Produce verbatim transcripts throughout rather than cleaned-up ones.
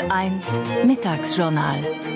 Ö eins Mittagsjournal.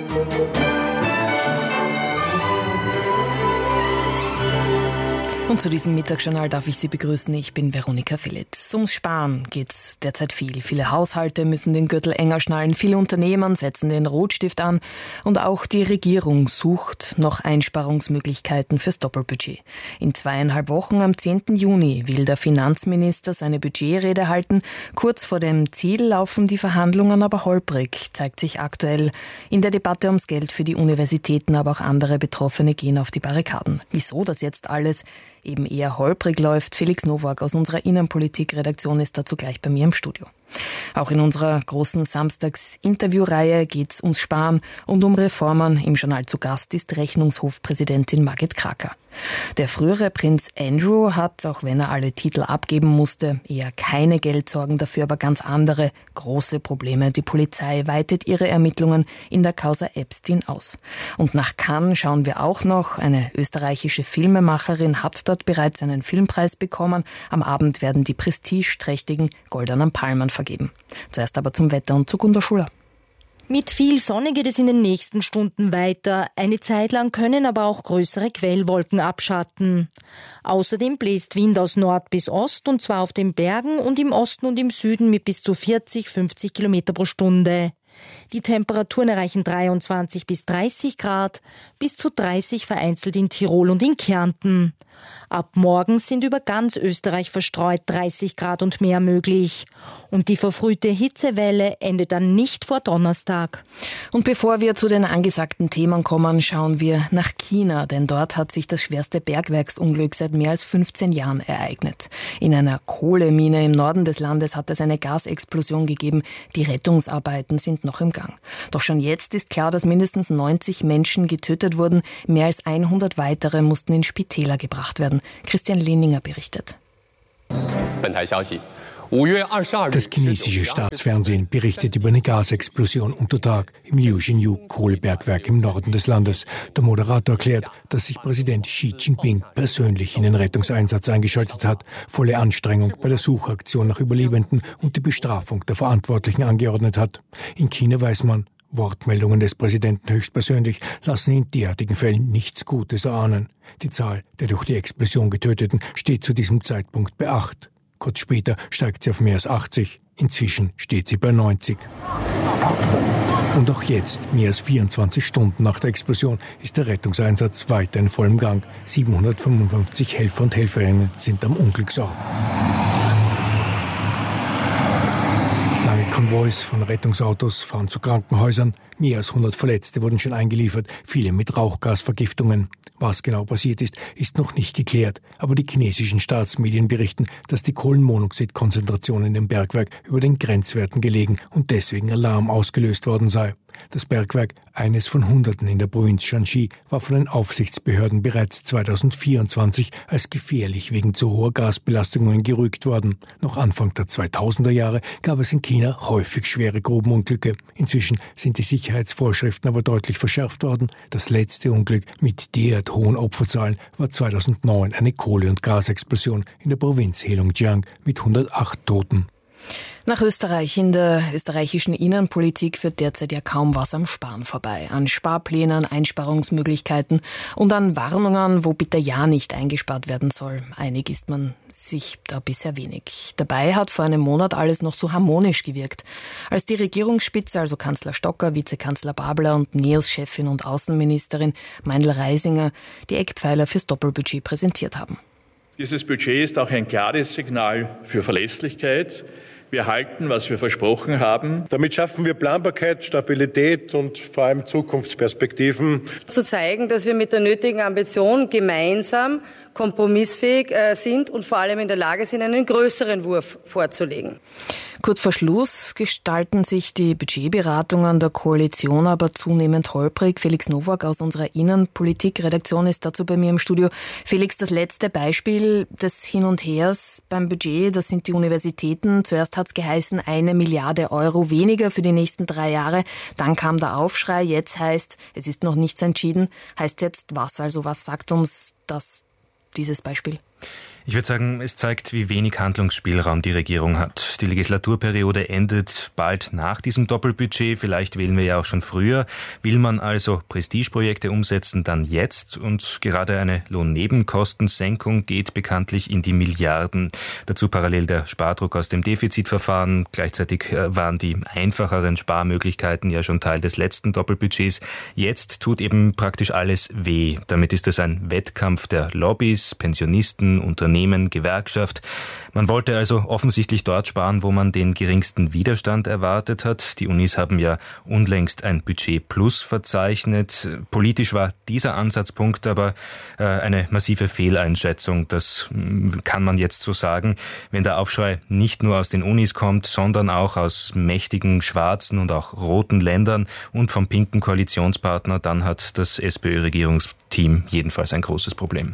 Und zu diesem Mittagsjournal darf ich Sie begrüßen. Ich bin Veronika Philitz. Ums Sparen geht's derzeit viel. Viele Haushalte müssen den Gürtel enger schnallen. Viele Unternehmen setzen den Rotstift an. Und auch die Regierung sucht noch Einsparungsmöglichkeiten fürs Doppelbudget. In zweieinhalb Wochen, am zehnten Juni, will der Finanzminister seine Budgetrede halten. Kurz vor dem Ziel laufen die Verhandlungen aber holprig, zeigt sich aktuell. In der Debatte ums Geld für die Universitäten, aber auch andere Betroffene gehen auf die Barrikaden. Wieso das jetzt alles eben eher holprig läuft. Felix Nowak aus unserer Innenpolitik-Redaktion ist dazu gleich bei mir im Studio. Auch in unserer großen Samstags-Interviewreihe geht es ums Sparen und um Reformen. Im Journal zu Gast ist Rechnungshofpräsidentin Margit Kracker. Der frühere Prinz Andrew hat, auch wenn er alle Titel abgeben musste, eher keine Geldsorgen, dafür aber ganz andere große Probleme. Die Polizei weitet ihre Ermittlungen in der Causa Epstein aus. Und nach Cannes schauen wir auch noch. Eine österreichische Filmemacherin hat dort bereits einen Filmpreis bekommen. Am Abend werden die prestigeträchtigen Goldenen Palmen vergeben. Zuerst aber zum Wetter und zu Gunda Schuler. Mit viel Sonne geht es in den nächsten Stunden weiter. Eine Zeit lang können aber auch größere Quellwolken abschatten. Außerdem bläst Wind aus Nord bis Ost, und zwar auf den Bergen und im Osten und im Süden mit bis zu vierzig, fünfzig Kilometer pro Stunde. Die Temperaturen erreichen dreiundzwanzig bis dreißig Grad, bis zu dreißig vereinzelt in Tirol und in Kärnten. Ab morgen sind über ganz Österreich verstreut dreißig Grad und mehr möglich. Und die verfrühte Hitzewelle endet dann nicht vor Donnerstag. Und bevor wir zu den angesagten Themen kommen, schauen wir nach China, denn dort hat sich das schwerste Bergwerksunglück seit mehr als fünfzehn Jahren ereignet. In einer Kohlemine im Norden des Landes hat es eine Gasexplosion gegeben. Die Rettungsarbeiten sind noch im Gang. Doch schon jetzt ist klar, dass mindestens neunzig Menschen getötet wurden. Mehr als hundert weitere mussten in Spitäler gebracht werden. Christian Lehninger berichtet. Das chinesische Staatsfernsehen berichtet über eine Gasexplosion unter Tag im Liuxinyu-Kohlebergwerk im Norden des Landes. Der Moderator erklärt, dass sich Präsident Xi Jinping persönlich in den Rettungseinsatz eingeschaltet hat, volle Anstrengung bei der Suchaktion nach Überlebenden und die Bestrafung der Verantwortlichen angeordnet hat. In China weiß man, Wortmeldungen des Präsidenten höchstpersönlich lassen in derartigen Fällen nichts Gutes erahnen. Die Zahl der durch die Explosion Getöteten steht zu diesem Zeitpunkt bei acht. Kurz später steigt sie auf mehr als achtzig. Inzwischen steht sie bei neunzig. Und auch jetzt, mehr als vierundzwanzig Stunden nach der Explosion, ist der Rettungseinsatz weiter in vollem Gang. siebenhundertfünfundfünfzig Helfer und Helferinnen sind am Unglücksort. Lange Konvois von Rettungsautos fahren zu Krankenhäusern. Mehr als hundert Verletzte wurden schon eingeliefert, viele mit Rauchgasvergiftungen. Was genau passiert ist, ist noch nicht geklärt. Aber die chinesischen Staatsmedien berichten, dass die Kohlenmonoxidkonzentration in dem Bergwerk über den Grenzwerten gelegen und deswegen Alarm ausgelöst worden sei. Das Bergwerk, eines von Hunderten in der Provinz Shanxi, war von den Aufsichtsbehörden bereits zweitausendvierundzwanzig als gefährlich wegen zu hoher Gasbelastungen gerügt worden. Noch Anfang der zweitausender Jahre gab es in China häufig schwere Grubenunglücke. Inzwischen sind die Sicherheitsvorschriften aber deutlich verschärft worden. Das letzte Unglück mit derart hohen Opferzahlen war zweitausendneun eine Kohle- und Gasexplosion in der Provinz Heilongjiang mit hundertacht Toten. Nach Österreich. In der österreichischen Innenpolitik führt derzeit ja kaum was am Sparen vorbei. An Sparplänen, Einsparungsmöglichkeiten und an Warnungen, wo bitte ja nicht eingespart werden soll. Einig ist man sich da bisher wenig. Dabei hat vor einem Monat alles noch so harmonisch gewirkt. Als die Regierungsspitze, also Kanzler Stocker, Vizekanzler Babler und NEOS-Chefin und Außenministerin Meindl-Reisinger die Eckpfeiler fürs Doppelbudget präsentiert haben. Dieses Budget ist auch ein klares Signal für Verlässlichkeit. Wir halten, was wir versprochen haben. Damit schaffen wir Planbarkeit, Stabilität und vor allem Zukunftsperspektiven. Zu zeigen, dass wir mit der nötigen Ambition gemeinsam kompromissfähig sind und vor allem in der Lage sind, einen größeren Wurf vorzulegen. Kurz vor Schluss gestalten sich die Budgetberatungen der Koalition aber zunehmend holprig. Felix Nowak aus unserer Innenpolitik-Redaktion ist dazu bei mir im Studio. Felix, das letzte Beispiel des Hin und Hers beim Budget, das sind die Universitäten. Zuerst hat es geheißen, eine Milliarde Euro weniger für die nächsten drei Jahre. Dann kam der Aufschrei, jetzt heißt, es ist noch nichts entschieden. Heißt jetzt was? Also was sagt uns das, dieses Beispiel? Ich würde sagen, es zeigt, wie wenig Handlungsspielraum die Regierung hat. Die Legislaturperiode endet bald nach diesem Doppelbudget. Vielleicht wählen wir ja auch schon früher. Will man also Prestigeprojekte umsetzen, dann jetzt. Und gerade eine Lohnnebenkostensenkung geht bekanntlich in die Milliarden. Dazu parallel der Spardruck aus dem Defizitverfahren. Gleichzeitig waren die einfacheren Sparmöglichkeiten ja schon Teil des letzten Doppelbudgets. Jetzt tut eben praktisch alles weh. Damit ist es ein Wettkampf der Lobbys, Pensionisten, Unternehmen, Gewerkschaft. Man wollte also offensichtlich dort sparen, wo man den geringsten Widerstand erwartet hat. Die Unis haben ja unlängst ein Budget Plus verzeichnet. Politisch war dieser Ansatzpunkt aber äh, eine massive Fehleinschätzung. Das mh, kann man jetzt so sagen. Wenn der Aufschrei nicht nur aus den Unis kommt, sondern auch aus mächtigen schwarzen und auch roten Ländern und vom pinken Koalitionspartner, dann hat das SPÖ-Regierungsteam jedenfalls ein großes Problem.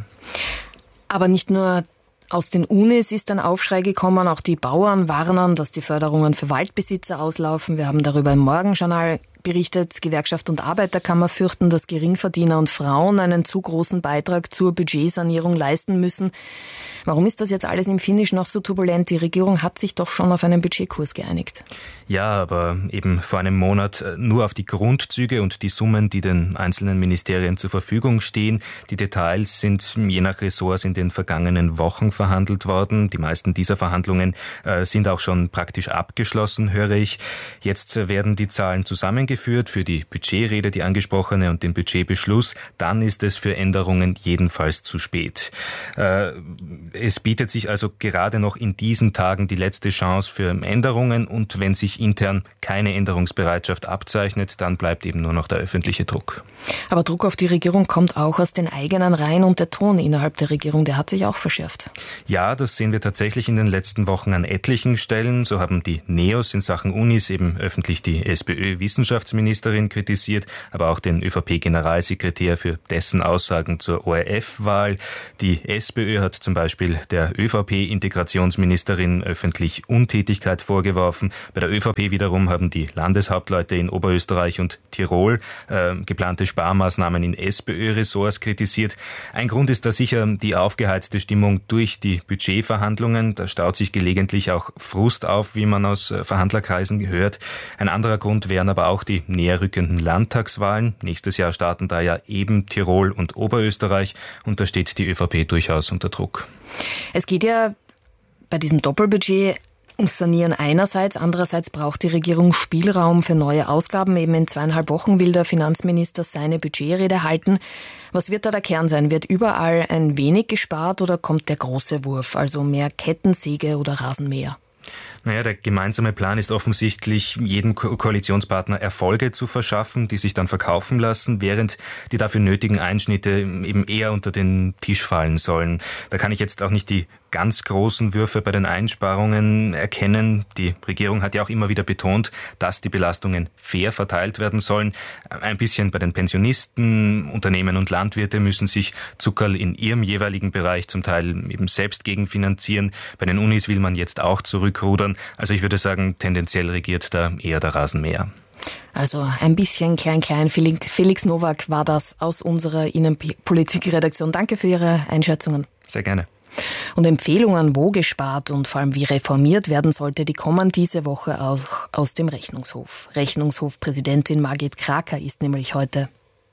Aber nicht nur aus den Unis ist ein Aufschrei gekommen, auch die Bauern warnen, dass die Förderungen für Waldbesitzer auslaufen. Wir haben darüber im Morgenjournal berichtet. Gewerkschaft und Arbeiterkammer fürchten, dass Geringverdiener und Frauen einen zu großen Beitrag zur Budgetsanierung leisten müssen. Warum ist das jetzt alles im Finnischen noch so turbulent? Die Regierung hat sich doch schon auf einen Budgetkurs geeinigt. Ja, aber eben vor einem Monat nur auf die Grundzüge und die Summen, die den einzelnen Ministerien zur Verfügung stehen. Die Details sind je nach Ressorts in den vergangenen Wochen verhandelt worden. Die meisten dieser Verhandlungen äh, sind auch schon praktisch abgeschlossen, höre ich. Jetzt werden die Zahlen zusammengeführt für die Budgetrede, die angesprochene, und den Budgetbeschluss. Dann ist es für Änderungen jedenfalls zu spät. Äh, Es bietet sich also gerade noch in diesen Tagen die letzte Chance für Änderungen, und wenn sich intern keine Änderungsbereitschaft abzeichnet, dann bleibt eben nur noch der öffentliche Druck. Aber Druck auf die Regierung kommt auch aus den eigenen Reihen, und der Ton innerhalb der Regierung, der hat sich auch verschärft. Ja, das sehen wir tatsächlich in den letzten Wochen an etlichen Stellen. So haben die Neos in Sachen Unis eben öffentlich die SPÖ-Wissenschaftsministerin kritisiert, aber auch den ÖVP-Generalsekretär für dessen Aussagen zur O R F-Wahl. Die SPÖ hat zum Beispiel der ÖVP-Integrationsministerin öffentlich Untätigkeit vorgeworfen. Bei der ÖVP wiederum haben die Landeshauptleute in Oberösterreich und Tirol äh, geplante Sparmaßnahmen in SPÖ-Ressorts kritisiert. Ein Grund ist da sicher die aufgeheizte Stimmung durch die Budgetverhandlungen. Da staut sich gelegentlich auch Frust auf, wie man aus Verhandlerkreisen hört. Ein anderer Grund wären aber auch die näher rückenden Landtagswahlen. Nächstes Jahr starten da ja eben Tirol und Oberösterreich, und da steht die ÖVP durchaus unter Druck. Es geht ja bei diesem Doppelbudget ums Sanieren einerseits, andererseits braucht die Regierung Spielraum für neue Ausgaben. Eben in zweieinhalb Wochen will der Finanzminister seine Budgetrede halten. Was wird da der Kern sein? Wird überall ein wenig gespart oder kommt der große Wurf, also mehr Kettensäge oder Rasenmäher? Naja, der gemeinsame Plan ist offensichtlich, jedem Ko- Koalitionspartner Erfolge zu verschaffen, die sich dann verkaufen lassen, während die dafür nötigen Einschnitte eben eher unter den Tisch fallen sollen. Da kann ich jetzt auch nicht die ganz großen Würfe bei den Einsparungen erkennen. Die Regierung hat ja auch immer wieder betont, dass die Belastungen fair verteilt werden sollen. Ein bisschen bei den Pensionisten, Unternehmen und Landwirte müssen sich Zuckerl in ihrem jeweiligen Bereich zum Teil eben selbst gegenfinanzieren. Bei den Unis will man jetzt auch zurückrudern. Also ich würde sagen, tendenziell regiert da eher der Rasenmäher. Also ein bisschen klein-klein. Felix Nowak war das aus unserer Innenpolitik-Redaktion. Danke für Ihre Einschätzungen. Sehr gerne. Und Empfehlungen, wo gespart und vor allem wie reformiert werden sollte, die kommen diese Woche auch aus dem Rechnungshof. Rechnungshofpräsidentin Margit Kraker ist nämlich heute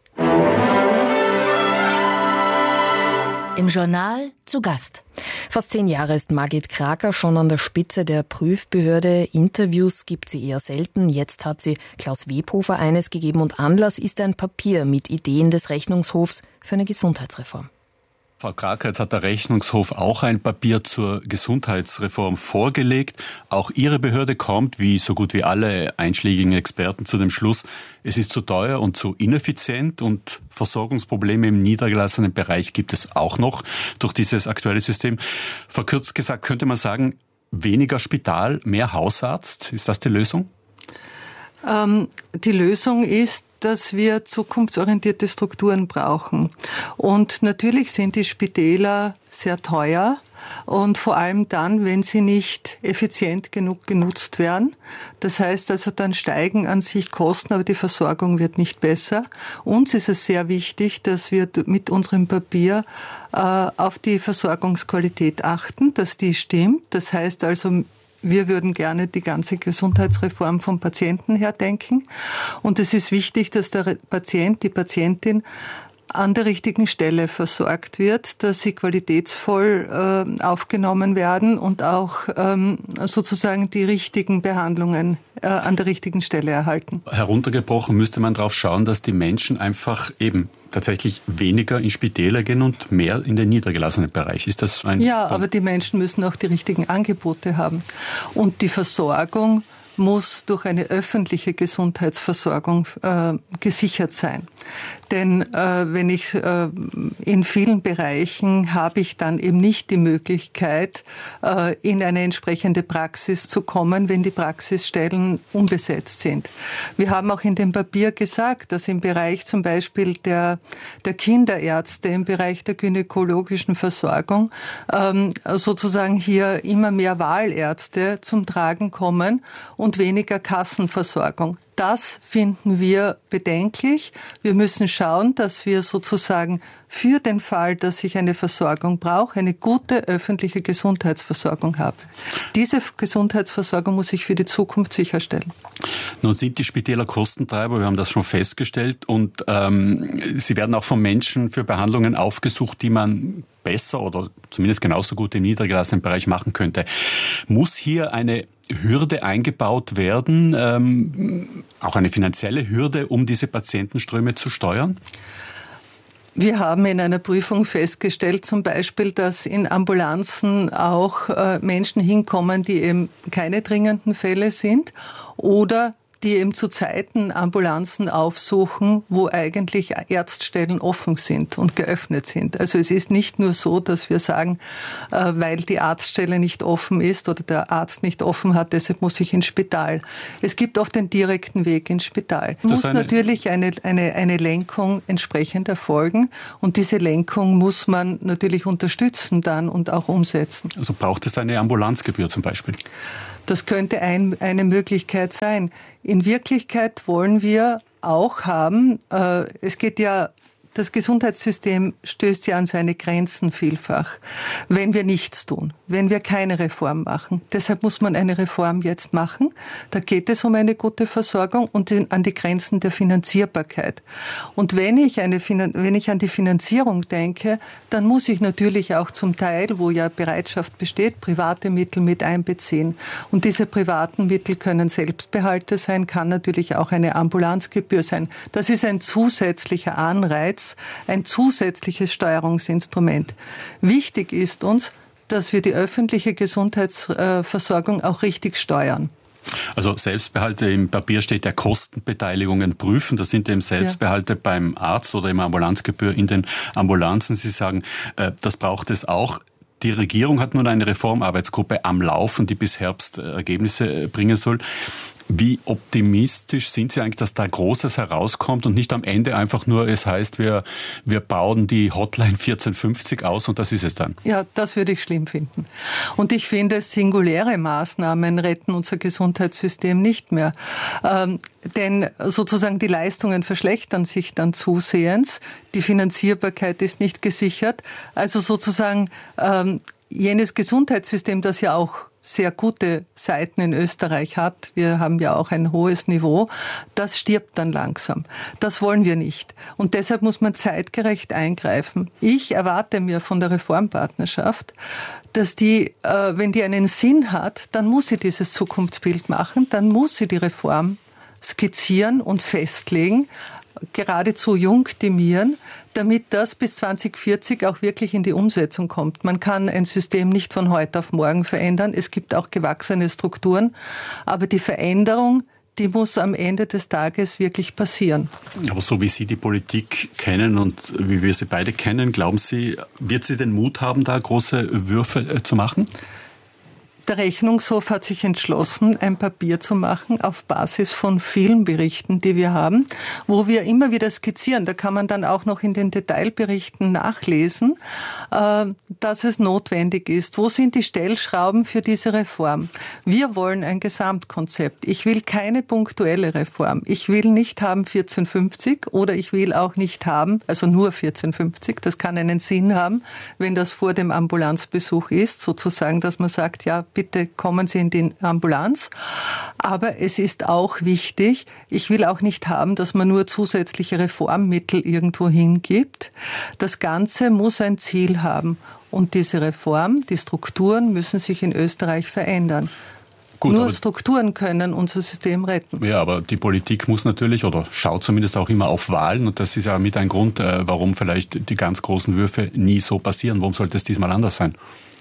im Journal zu Gast. Fast zehn Jahre ist Margit Kraker schon an der Spitze der Prüfbehörde. Interviews gibt sie eher selten. Jetzt hat sie Klaus Webhofer eines gegeben, und Anlass ist ein Papier mit Ideen des Rechnungshofs für eine Gesundheitsreform. Frau Kraker, jetzt hat der Rechnungshof auch ein Papier zur Gesundheitsreform vorgelegt. Auch Ihre Behörde kommt, wie so gut wie alle einschlägigen Experten, zu dem Schluss, es ist zu teuer und zu ineffizient, und Versorgungsprobleme im niedergelassenen Bereich gibt es auch noch durch dieses aktuelle System. Verkürzt gesagt könnte man sagen, weniger Spital, mehr Hausarzt. Ist das die Lösung? Ähm, die Lösung ist, dass wir zukunftsorientierte Strukturen brauchen. Und natürlich sind die Spitäler sehr teuer, und vor allem dann, wenn sie nicht effizient genug genutzt werden. Das heißt also, dann steigen an sich Kosten, aber die Versorgung wird nicht besser. Uns ist es sehr wichtig, dass wir mit unserem Papier äh, auf die Versorgungsqualität achten, dass die stimmt. Das heißt also, wir würden gerne die ganze Gesundheitsreform vom Patienten her denken. Und es ist wichtig, dass der Patient, die Patientin an der richtigen Stelle versorgt wird, dass sie qualitätsvoll äh, aufgenommen werden und auch ähm, sozusagen die richtigen Behandlungen äh, an der richtigen Stelle erhalten. Heruntergebrochen müsste man darauf schauen, dass die Menschen einfach eben tatsächlich weniger in Spitäler gehen und mehr in den niedergelassenen Bereich. Ist das ein Ja, Punkt? aber die Menschen müssen auch die richtigen Angebote haben. Und die Versorgung muss durch eine öffentliche Gesundheitsversorgung äh, gesichert sein. Denn äh, wenn ich äh, in vielen Bereichen habe ich dann eben nicht die Möglichkeit, äh, in eine entsprechende Praxis zu kommen, wenn die Praxisstellen unbesetzt sind. Wir haben auch in dem Papier gesagt, dass im Bereich zum Beispiel der, der Kinderärzte, im Bereich der gynäkologischen Versorgung ähm, sozusagen hier immer mehr Wahlärzte zum Tragen kommen und weniger Kassenversorgung. Das finden wir bedenklich. Wir müssen schauen, dass wir sozusagen für den Fall, dass ich eine Versorgung brauche, eine gute öffentliche Gesundheitsversorgung habe. Diese Gesundheitsversorgung muss ich für die Zukunft sicherstellen. Nun sind die Spitäler Kostentreiber, wir haben das schon festgestellt, und ähm, sie werden auch von Menschen für Behandlungen aufgesucht, die man besser oder zumindest genauso gut im niedergelassenen Bereich machen könnte. Muss hier eine Hürde eingebaut werden, ähm, auch eine finanzielle Hürde, um diese Patientenströme zu steuern? Wir haben in einer Prüfung festgestellt, zum Beispiel, dass in Ambulanzen auch äh, Menschen hinkommen, die eben keine dringenden Fälle sind oder die eben zu Zeiten Ambulanzen aufsuchen, wo eigentlich Ärztstellen offen sind und geöffnet sind. Also es ist nicht nur so, dass wir sagen, äh, weil die Arztstelle nicht offen ist oder der Arzt nicht offen hat, deshalb muss ich ins Spital. Es gibt oft den direkten Weg ins Spital. Es muss eine natürlich eine, eine, eine Lenkung entsprechend erfolgen und diese Lenkung muss man natürlich unterstützen dann und auch umsetzen. Also braucht es eine Ambulanzgebühr zum Beispiel? Das könnte ein, eine Möglichkeit sein. In Wirklichkeit wollen wir auch haben, äh, es geht ja, das Gesundheitssystem stößt ja an seine Grenzen vielfach, wenn wir nichts tun, wenn wir keine Reform machen. Deshalb muss man eine Reform jetzt machen. Da geht es um eine gute Versorgung und an die Grenzen der Finanzierbarkeit. Und wenn ich, eine, wenn ich an die Finanzierung denke, dann muss ich natürlich auch zum Teil, wo ja Bereitschaft besteht, private Mittel mit einbeziehen. Und diese privaten Mittel können Selbstbehalte sein, kann natürlich auch eine Ambulanzgebühr sein. Das ist ein zusätzlicher Anreiz, ein zusätzliches Steuerungsinstrument. Wichtig ist uns, dass wir die öffentliche Gesundheitsversorgung auch richtig steuern. Also Selbstbehalte, im Papier steht ja Kostenbeteiligungen prüfen. Das sind eben Selbstbehalte ja. beim Arzt oder im Ambulanzgebühr in den Ambulanzen. Sie sagen, das braucht es auch. Die Regierung hat nun eine Reformarbeitsgruppe am Laufen, die bis Herbst Ergebnisse bringen soll. Wie optimistisch sind Sie eigentlich, dass da Großes herauskommt und nicht am Ende einfach nur, es heißt, wir, wir bauen die Hotline vierzehn fünfzig aus und das ist es dann? Ja, das würde ich schlimm finden. Und ich finde, singuläre Maßnahmen retten unser Gesundheitssystem nicht mehr. Ähm, denn sozusagen die Leistungen verschlechtern sich dann zusehends. Die Finanzierbarkeit ist nicht gesichert. Also sozusagen ähm, jenes Gesundheitssystem, das ja auch sehr gute Seiten in Österreich hat, wir haben ja auch ein hohes Niveau, das stirbt dann langsam. Das wollen wir nicht. Und deshalb muss man zeitgerecht eingreifen. Ich erwarte mir von der Reformpartnerschaft, dass die, äh, wenn die einen Sinn hat, dann muss sie dieses Zukunftsbild machen, dann muss sie die Reform skizzieren und festlegen, geradezu jungtimieren, damit das bis zwanzig vierzig auch wirklich in die Umsetzung kommt. Man kann ein System nicht von heute auf morgen verändern. Es gibt auch gewachsene Strukturen. Aber die Veränderung, die muss am Ende des Tages wirklich passieren. Aber so wie Sie die Politik kennen und wie wir sie beide kennen, glauben Sie, wird sie den Mut haben, da große Würfe zu machen? Der Rechnungshof hat sich entschlossen, ein Papier zu machen auf Basis von vielen Berichten, die wir haben, wo wir immer wieder skizzieren. Da kann man dann auch noch in den Detailberichten nachlesen, dass es notwendig ist. Wo sind die Stellschrauben für diese Reform? Wir wollen ein Gesamtkonzept. Ich will keine punktuelle Reform. Ich will nicht haben vierzehnhundertfünfzig oder ich will auch nicht haben, also nur vierzehnhundertfünfzig. Das kann einen Sinn haben, wenn das vor dem Ambulanzbesuch ist, sozusagen, dass man sagt, ja, bitte kommen Sie in die Ambulanz. Aber es ist auch wichtig, ich will auch nicht haben, dass man nur zusätzliche Reformmittel irgendwo hingibt. Das Ganze muss ein Ziel haben. Und diese Reform, die Strukturen müssen sich in Österreich verändern. Gut, nur Strukturen können unser System retten. Ja, aber die Politik muss natürlich oder schaut zumindest auch immer auf Wahlen. Und das ist ja mit ein Grund, warum vielleicht die ganz großen Würfe nie so passieren. Warum sollte es diesmal anders sein?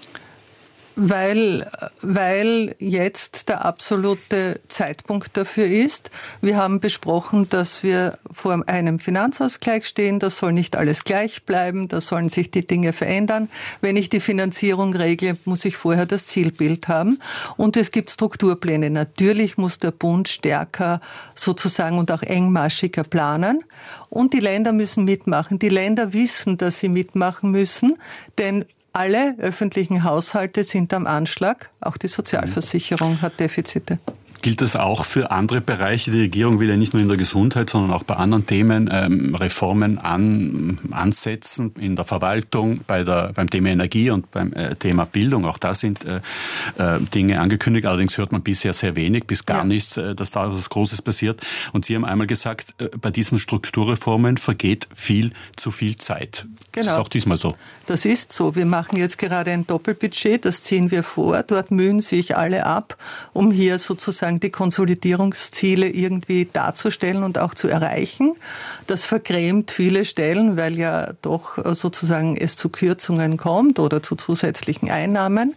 Weil, weil jetzt der absolute Zeitpunkt dafür ist. Wir haben besprochen, dass wir vor einem Finanzausgleich stehen. Das soll nicht alles gleich bleiben. Da sollen sich die Dinge verändern. Wenn ich die Finanzierung regle, muss ich vorher das Zielbild haben. Und es gibt Strukturpläne. Natürlich muss der Bund stärker sozusagen und auch engmaschiger planen. Und die Länder müssen mitmachen. Die Länder wissen, dass sie mitmachen müssen, denn alle öffentlichen Haushalte sind am Anschlag. Auch die Sozialversicherung hat Defizite. Gilt das auch für andere Bereiche? Die Regierung will ja nicht nur in der Gesundheit, sondern auch bei anderen Themen ähm, Reformen an, ansetzen, in der Verwaltung, bei der, beim Thema Energie und beim äh, Thema Bildung. Auch da sind äh, äh, Dinge angekündigt. Allerdings hört man bisher sehr wenig, bis gar ja. nichts, äh, dass da was Großes passiert. Und Sie haben einmal gesagt, äh, bei diesen Strukturreformen vergeht viel zu viel Zeit. Genau. Das ist auch diesmal so. Das ist so. Wir machen jetzt gerade ein Doppelbudget, das ziehen wir vor. Dort mühen sich alle ab, um hier sozusagen die Konsolidierungsziele irgendwie darzustellen und auch zu erreichen. Das vergrämt viele Stellen, weil ja doch sozusagen es zu Kürzungen kommt oder zu zusätzlichen Einnahmen.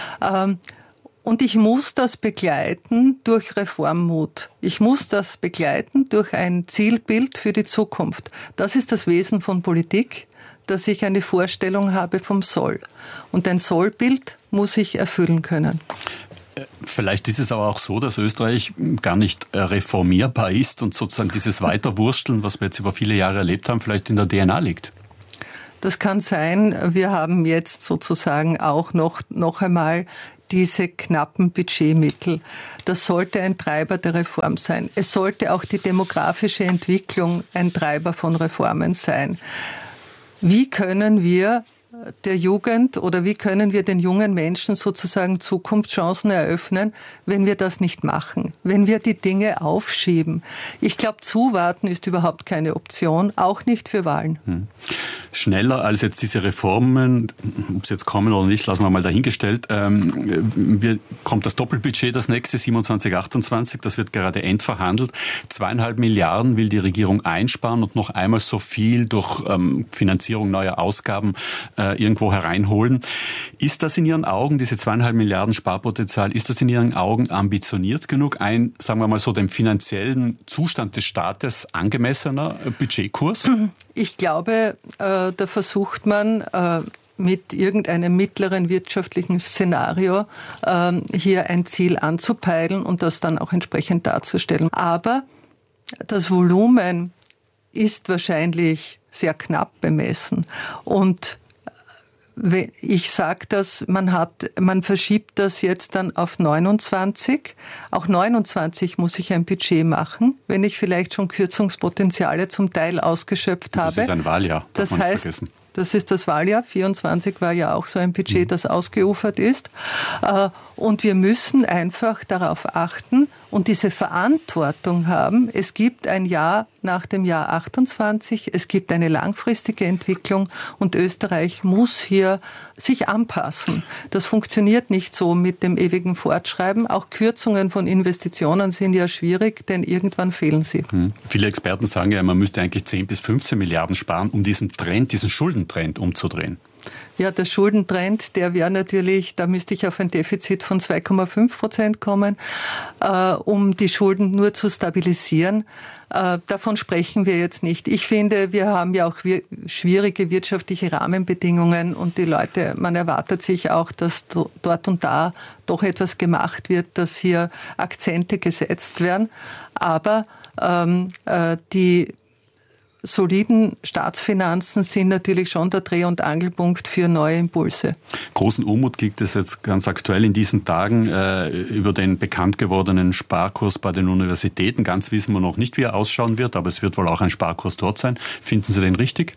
Und ich muss das begleiten durch Reformmut. Ich muss das begleiten durch ein Zielbild für die Zukunft. Das ist das Wesen von Politik, dass ich eine Vorstellung habe vom Soll. Und ein Sollbild muss ich erfüllen können. Vielleicht ist es aber auch so, dass Österreich gar nicht reformierbar ist und sozusagen dieses Weiterwursteln, was wir jetzt über viele Jahre erlebt haben, vielleicht in der D N A liegt. Das kann sein. Wir haben jetzt sozusagen auch noch, noch einmal diese knappen Budgetmittel. Das sollte ein Treiber der Reform sein. Es sollte auch die demografische Entwicklung ein Treiber von Reformen sein. Wie können wir der Jugend oder wie können wir den jungen Menschen sozusagen Zukunftschancen eröffnen, wenn wir das nicht machen, wenn wir die Dinge aufschieben? Ich glaube, zuwarten ist überhaupt keine Option, auch nicht für Wahlen. Hm. Schneller als jetzt diese Reformen, ob sie jetzt kommen oder nicht, lassen wir mal dahingestellt. Ähm, wir, kommt das Doppelbudget, das nächste, siebenundzwanzig, achtundzwanzig, das wird gerade endverhandelt. Zweieinhalb Milliarden will die Regierung einsparen und noch einmal so viel durch ähm, Finanzierung neuer Ausgaben äh, irgendwo hereinholen. Ist das in Ihren Augen, diese zweieinhalb Milliarden Sparpotenzial, ist das in Ihren Augen ambitioniert genug? Ein, sagen wir mal so, dem finanziellen Zustand des Staates angemessener Budgetkurs? Ich glaube, äh, da versucht man äh, mit irgendeinem mittleren wirtschaftlichen Szenario äh, hier ein Ziel anzupeilen und das dann auch entsprechend darzustellen. Aber das Volumen ist wahrscheinlich sehr knapp bemessen. Und ich sage das, man hat, man verschiebt das jetzt dann auf neunundzwanzig. Auch neunundzwanzig muss ich ein Budget machen, wenn ich vielleicht schon Kürzungspotenziale zum Teil ausgeschöpft habe. Das ist ein Wahljahr, darf das man nicht heißt, vergessen. Das ist das Wahljahr. vierundzwanzig war ja auch so ein Budget, das ausgeufert ist. Und wir müssen einfach darauf achten und diese Verantwortung haben. Es gibt ein Jahr nach dem Jahr achtundzwanzig. Es gibt eine langfristige Entwicklung und Österreich muss hier sich anpassen. Das funktioniert nicht so mit dem ewigen Fortschreiben. Auch Kürzungen von Investitionen sind ja schwierig, denn irgendwann fehlen sie. Hm. Viele Experten sagen ja, man müsste eigentlich zehn bis fünfzehn Milliarden sparen, um diesen Trend, diesen Schuldentrend umzudrehen. Ja, der Schuldentrend, der wäre natürlich, da müsste ich auf ein Defizit von zwei Komma fünf Prozent kommen, äh, um die Schulden nur zu stabilisieren. Äh, davon sprechen wir jetzt nicht. Ich finde, wir haben ja auch wir, schwierige wirtschaftliche Rahmenbedingungen und die Leute, man erwartet sich auch, dass dort und da doch etwas gemacht wird, dass hier Akzente gesetzt werden. Aber ähm, äh, die soliden Staatsfinanzen sind natürlich schon der Dreh- und Angelpunkt für neue Impulse. Großen Unmut gibt es jetzt ganz aktuell in diesen Tagen äh, über den bekannt gewordenen Sparkurs bei den Universitäten. Ganz wissen wir noch nicht, wie er ausschauen wird, aber es wird wohl auch ein Sparkurs dort sein. Finden Sie den richtig?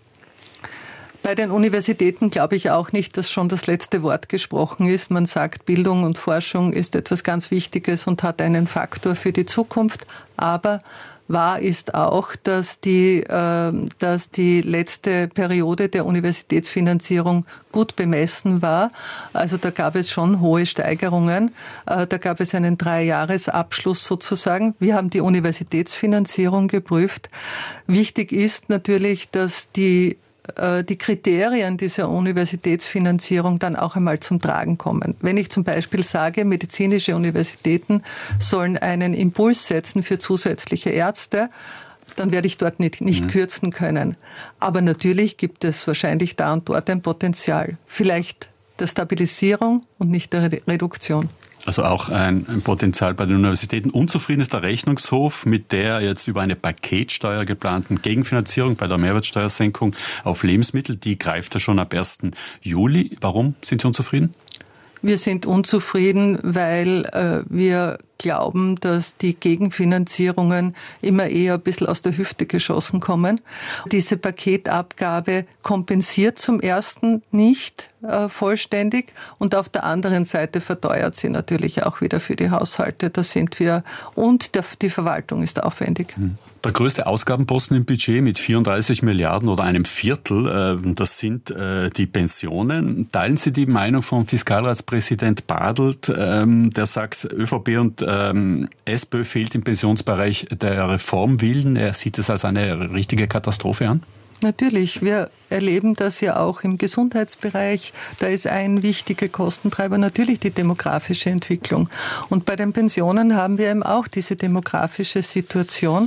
Bei den Universitäten glaube ich auch nicht, dass schon das letzte Wort gesprochen ist. Man sagt, Bildung und Forschung ist etwas ganz Wichtiges und hat einen Faktor für die Zukunft. Aber wahr ist auch, dass die, äh, dass die letzte Periode der Universitätsfinanzierung gut bemessen war. Also da gab es schon hohe Steigerungen. Äh, da gab es einen Dreijahresabschluss sozusagen. Wir haben die Universitätsfinanzierung geprüft. Wichtig ist natürlich, dass die die Kriterien dieser Universitätsfinanzierung dann auch einmal zum Tragen kommen. Wenn ich zum Beispiel sage, medizinische Universitäten sollen einen Impuls setzen für zusätzliche Ärzte, dann werde ich dort nicht, nicht mhm. kürzen können. Aber natürlich gibt es wahrscheinlich da und dort ein Potenzial. Vielleicht der Stabilisierung und nicht der Reduktion. Also auch ein, ein Potenzial bei den Universitäten. Unzufrieden ist der Rechnungshof mit der jetzt über eine Paketsteuer geplanten Gegenfinanzierung bei der Mehrwertsteuersenkung auf Lebensmittel. Die greift ja schon ab ersten Juli. Warum sind Sie unzufrieden? Wir sind unzufrieden, weil äh, wir glauben, dass die Gegenfinanzierungen immer eher ein bisschen aus der Hüfte geschossen kommen. Diese Paketabgabe kompensiert zum ersten nicht äh, vollständig und auf der anderen Seite verteuert sie natürlich auch wieder für die Haushalte. Da sind wir und der, die Verwaltung ist aufwendig. Der größte Ausgabenposten im Budget mit vierunddreißig Milliarden oder einem Viertel, äh, das sind äh, die Pensionen. Teilen Sie die Meinung von Fiskalratspräsident Bartelt, ähm, der sagt, ÖVP und ähm, SPÖ fehlt im Pensionsbereich der Reformwillen. Er sieht es als eine richtige Katastrophe an? Natürlich, wir erleben das ja auch im Gesundheitsbereich. Da ist ein wichtiger Kostentreiber natürlich die demografische Entwicklung. Und bei den Pensionen haben wir eben auch diese demografische Situation.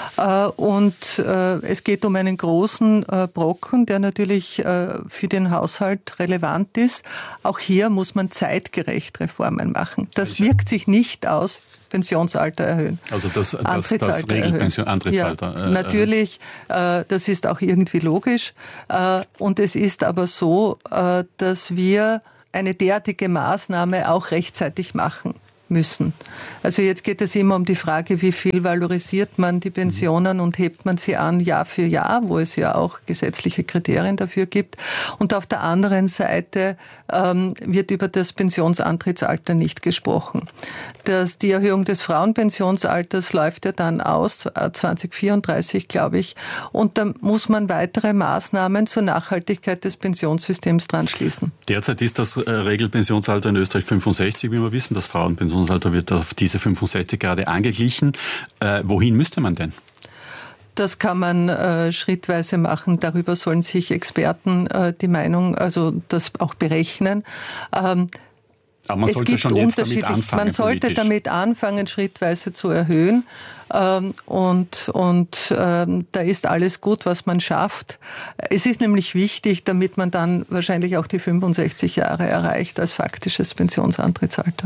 Und es geht um einen großen Brocken, der natürlich für den Haushalt relevant ist. Auch hier muss man zeitgerecht Reformen machen. Das wirkt sich nicht aus. Pensionsalter erhöhen. Also das, das, das Regelpension, Antrittsalter. Ja, natürlich, äh, das ist auch irgendwie logisch. Äh, und es ist aber so, äh, dass wir eine derartige Maßnahme auch rechtzeitig machen müssen. Also jetzt geht es immer um die Frage, wie viel valorisiert man die Pensionen und hebt man sie an Jahr für Jahr, wo es ja auch gesetzliche Kriterien dafür gibt. Und auf der anderen Seite ähm, wird über das Pensionsantrittsalter nicht gesprochen. Das, die Erhöhung des Frauenpensionsalters läuft ja dann aus, zwanzig vierunddreißig, glaube ich. Und da muss man weitere Maßnahmen zur Nachhaltigkeit des Pensionssystems dran schließen. Derzeit ist das Regelpensionsalter in Österreich fünfundsechzig, wie wir wissen. Das Frauenpensionsalter Alter wird auf diese fünfundsechzig gerade angeglichen. Äh, wohin müsste man denn? Das kann man äh, schrittweise machen. Darüber sollen sich Experten äh, die Meinung, also das auch berechnen. Ähm, Aber man sollte schon jetzt damit anfangen. Man sollte politisch. damit anfangen, schrittweise zu erhöhen. Ähm, und und ähm, da ist alles gut, was man schafft. Es ist nämlich wichtig, damit man dann wahrscheinlich auch die fünfundsechzig Jahre erreicht als faktisches Pensionsantrittsalter.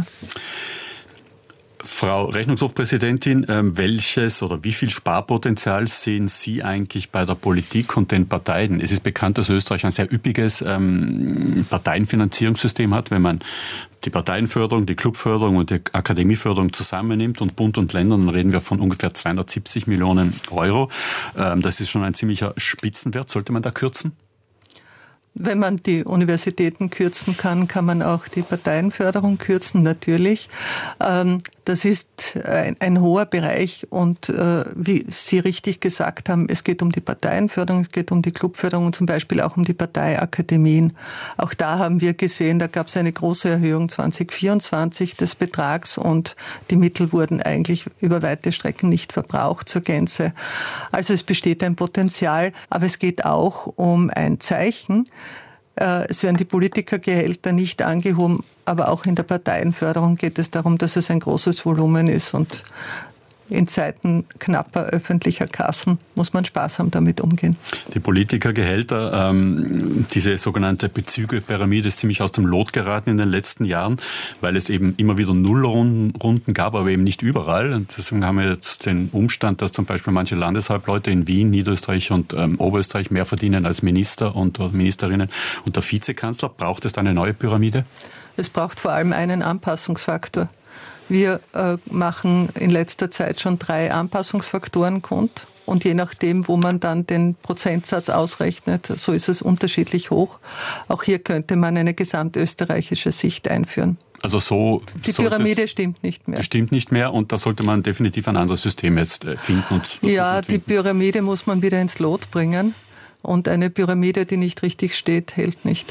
Frau Rechnungshofpräsidentin, welches oder wie viel Sparpotenzial sehen Sie eigentlich bei der Politik und den Parteien? Es ist bekannt, dass Österreich ein sehr üppiges ähm, Parteienfinanzierungssystem hat, wenn man die Parteienförderung, die Clubförderung und die Akademieförderung zusammennimmt und Bund und Länder, dann reden wir von ungefähr zweihundertsiebzig Millionen Euro. Ähm, das ist schon ein ziemlicher Spitzenwert. Sollte man da kürzen? Wenn man die Universitäten kürzen kann, kann man auch die Parteienförderung kürzen, natürlich. Das ist ein, ein hoher Bereich und wie Sie richtig gesagt haben, es geht um die Parteienförderung, es geht um die Clubförderung und zum Beispiel auch um die Parteiakademien. Auch da haben wir gesehen, da gab es eine große Erhöhung zwanzig vierundzwanzig des Betrags und die Mittel wurden eigentlich über weite Strecken nicht verbraucht zur Gänze. Also es besteht ein Potenzial, aber es geht auch um ein Zeichen, Es werden die Politikergehälter nicht angehoben, aber auch in der Parteienförderung geht es darum, dass es ein großes Volumen ist und in Zeiten knapper öffentlicher Kassen muss man sparsam damit umgehen. Die Politikergehälter, ähm, diese sogenannte Bezüge-Pyramide ist ziemlich aus dem Lot geraten in den letzten Jahren, weil es eben immer wieder Nullrunden gab, aber eben nicht überall. Und deswegen haben wir jetzt den Umstand, dass zum Beispiel manche Landeshauptleute in Wien, Niederösterreich und ähm, Oberösterreich mehr verdienen als Minister und Ministerinnen und der Vizekanzler. Braucht es da eine neue Pyramide? Es braucht vor allem einen Anpassungsfaktor. Wir äh, machen in letzter Zeit schon drei Anpassungsfaktoren kund. Und je nachdem, wo man dann den Prozentsatz ausrechnet, so ist es unterschiedlich hoch. Auch hier könnte man eine gesamtösterreichische Sicht einführen. Also so die Pyramide stimmt nicht mehr. Stimmt nicht mehr und da sollte man definitiv ein anderes System jetzt finden. Und ja, finden. Die Pyramide muss man wieder ins Lot bringen. Und eine Pyramide, die nicht richtig steht, hält nicht.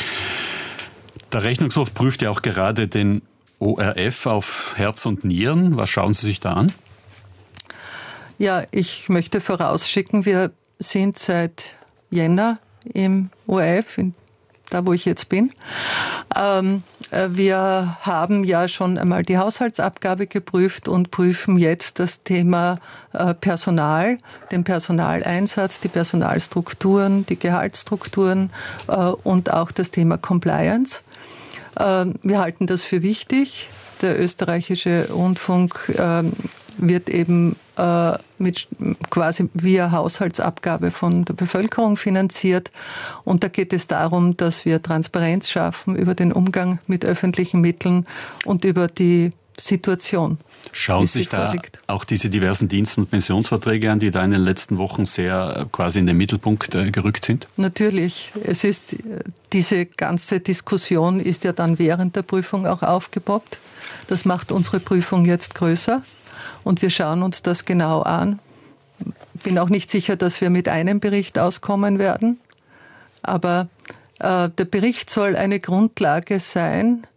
Der Rechnungshof prüft ja auch gerade den O R F auf Herz und Nieren. Was schauen Sie sich da an? Ja, ich möchte vorausschicken, wir sind seit Jänner im O R F, in, da wo ich jetzt bin. Ähm, wir haben ja schon einmal die Haushaltsabgabe geprüft und prüfen jetzt das Thema äh, Personal, den Personaleinsatz, die Personalstrukturen, die Gehaltsstrukturen äh, und auch das Thema Compliance. Wir halten das für wichtig. Der österreichische Rundfunk äh, wird eben äh, mit quasi via Haushaltsabgabe von der Bevölkerung finanziert. Und da geht es darum, dass wir Transparenz schaffen über den Umgang mit öffentlichen Mitteln und über die Situation. Schauen Sie sich da auch diese diversen Dienst- und Pensionsverträge an, die da in den letzten Wochen sehr quasi in den Mittelpunkt äh, gerückt sind? Natürlich. Es ist, diese ganze Diskussion ist ja dann während der Prüfung auch aufgepoppt. Das macht unsere Prüfung jetzt größer und wir schauen uns das genau an. Ich bin auch nicht sicher, dass wir mit einem Bericht auskommen werden, aber äh, der Bericht soll eine Grundlage sein,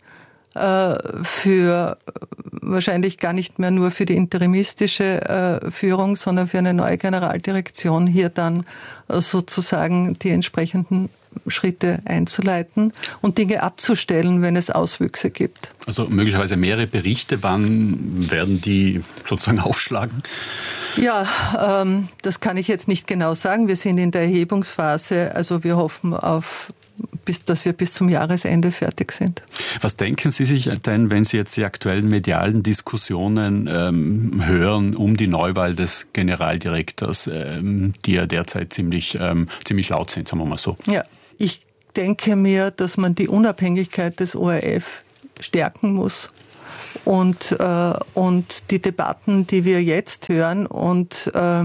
für wahrscheinlich gar nicht mehr nur für die interimistische äh, Führung, sondern für eine neue Generaldirektion hier dann äh, sozusagen die entsprechenden Schritte einzuleiten und Dinge abzustellen, wenn es Auswüchse gibt. Also möglicherweise mehrere Berichte, wann werden die sozusagen aufschlagen? Ja, ähm, das kann ich jetzt nicht genau sagen. Wir sind in der Erhebungsphase, also wir hoffen auf bis, dass wir bis zum Jahresende fertig sind. Was denken Sie sich denn, wenn Sie jetzt die aktuellen medialen Diskussionen ähm, hören um die Neuwahl des Generaldirektors, ähm, die ja derzeit ziemlich, ähm, ziemlich laut sind, sagen wir mal so? Ja, ich denke mir, dass man die Unabhängigkeit des O R F stärken muss. Und, äh, und die Debatten, die wir jetzt hören und äh,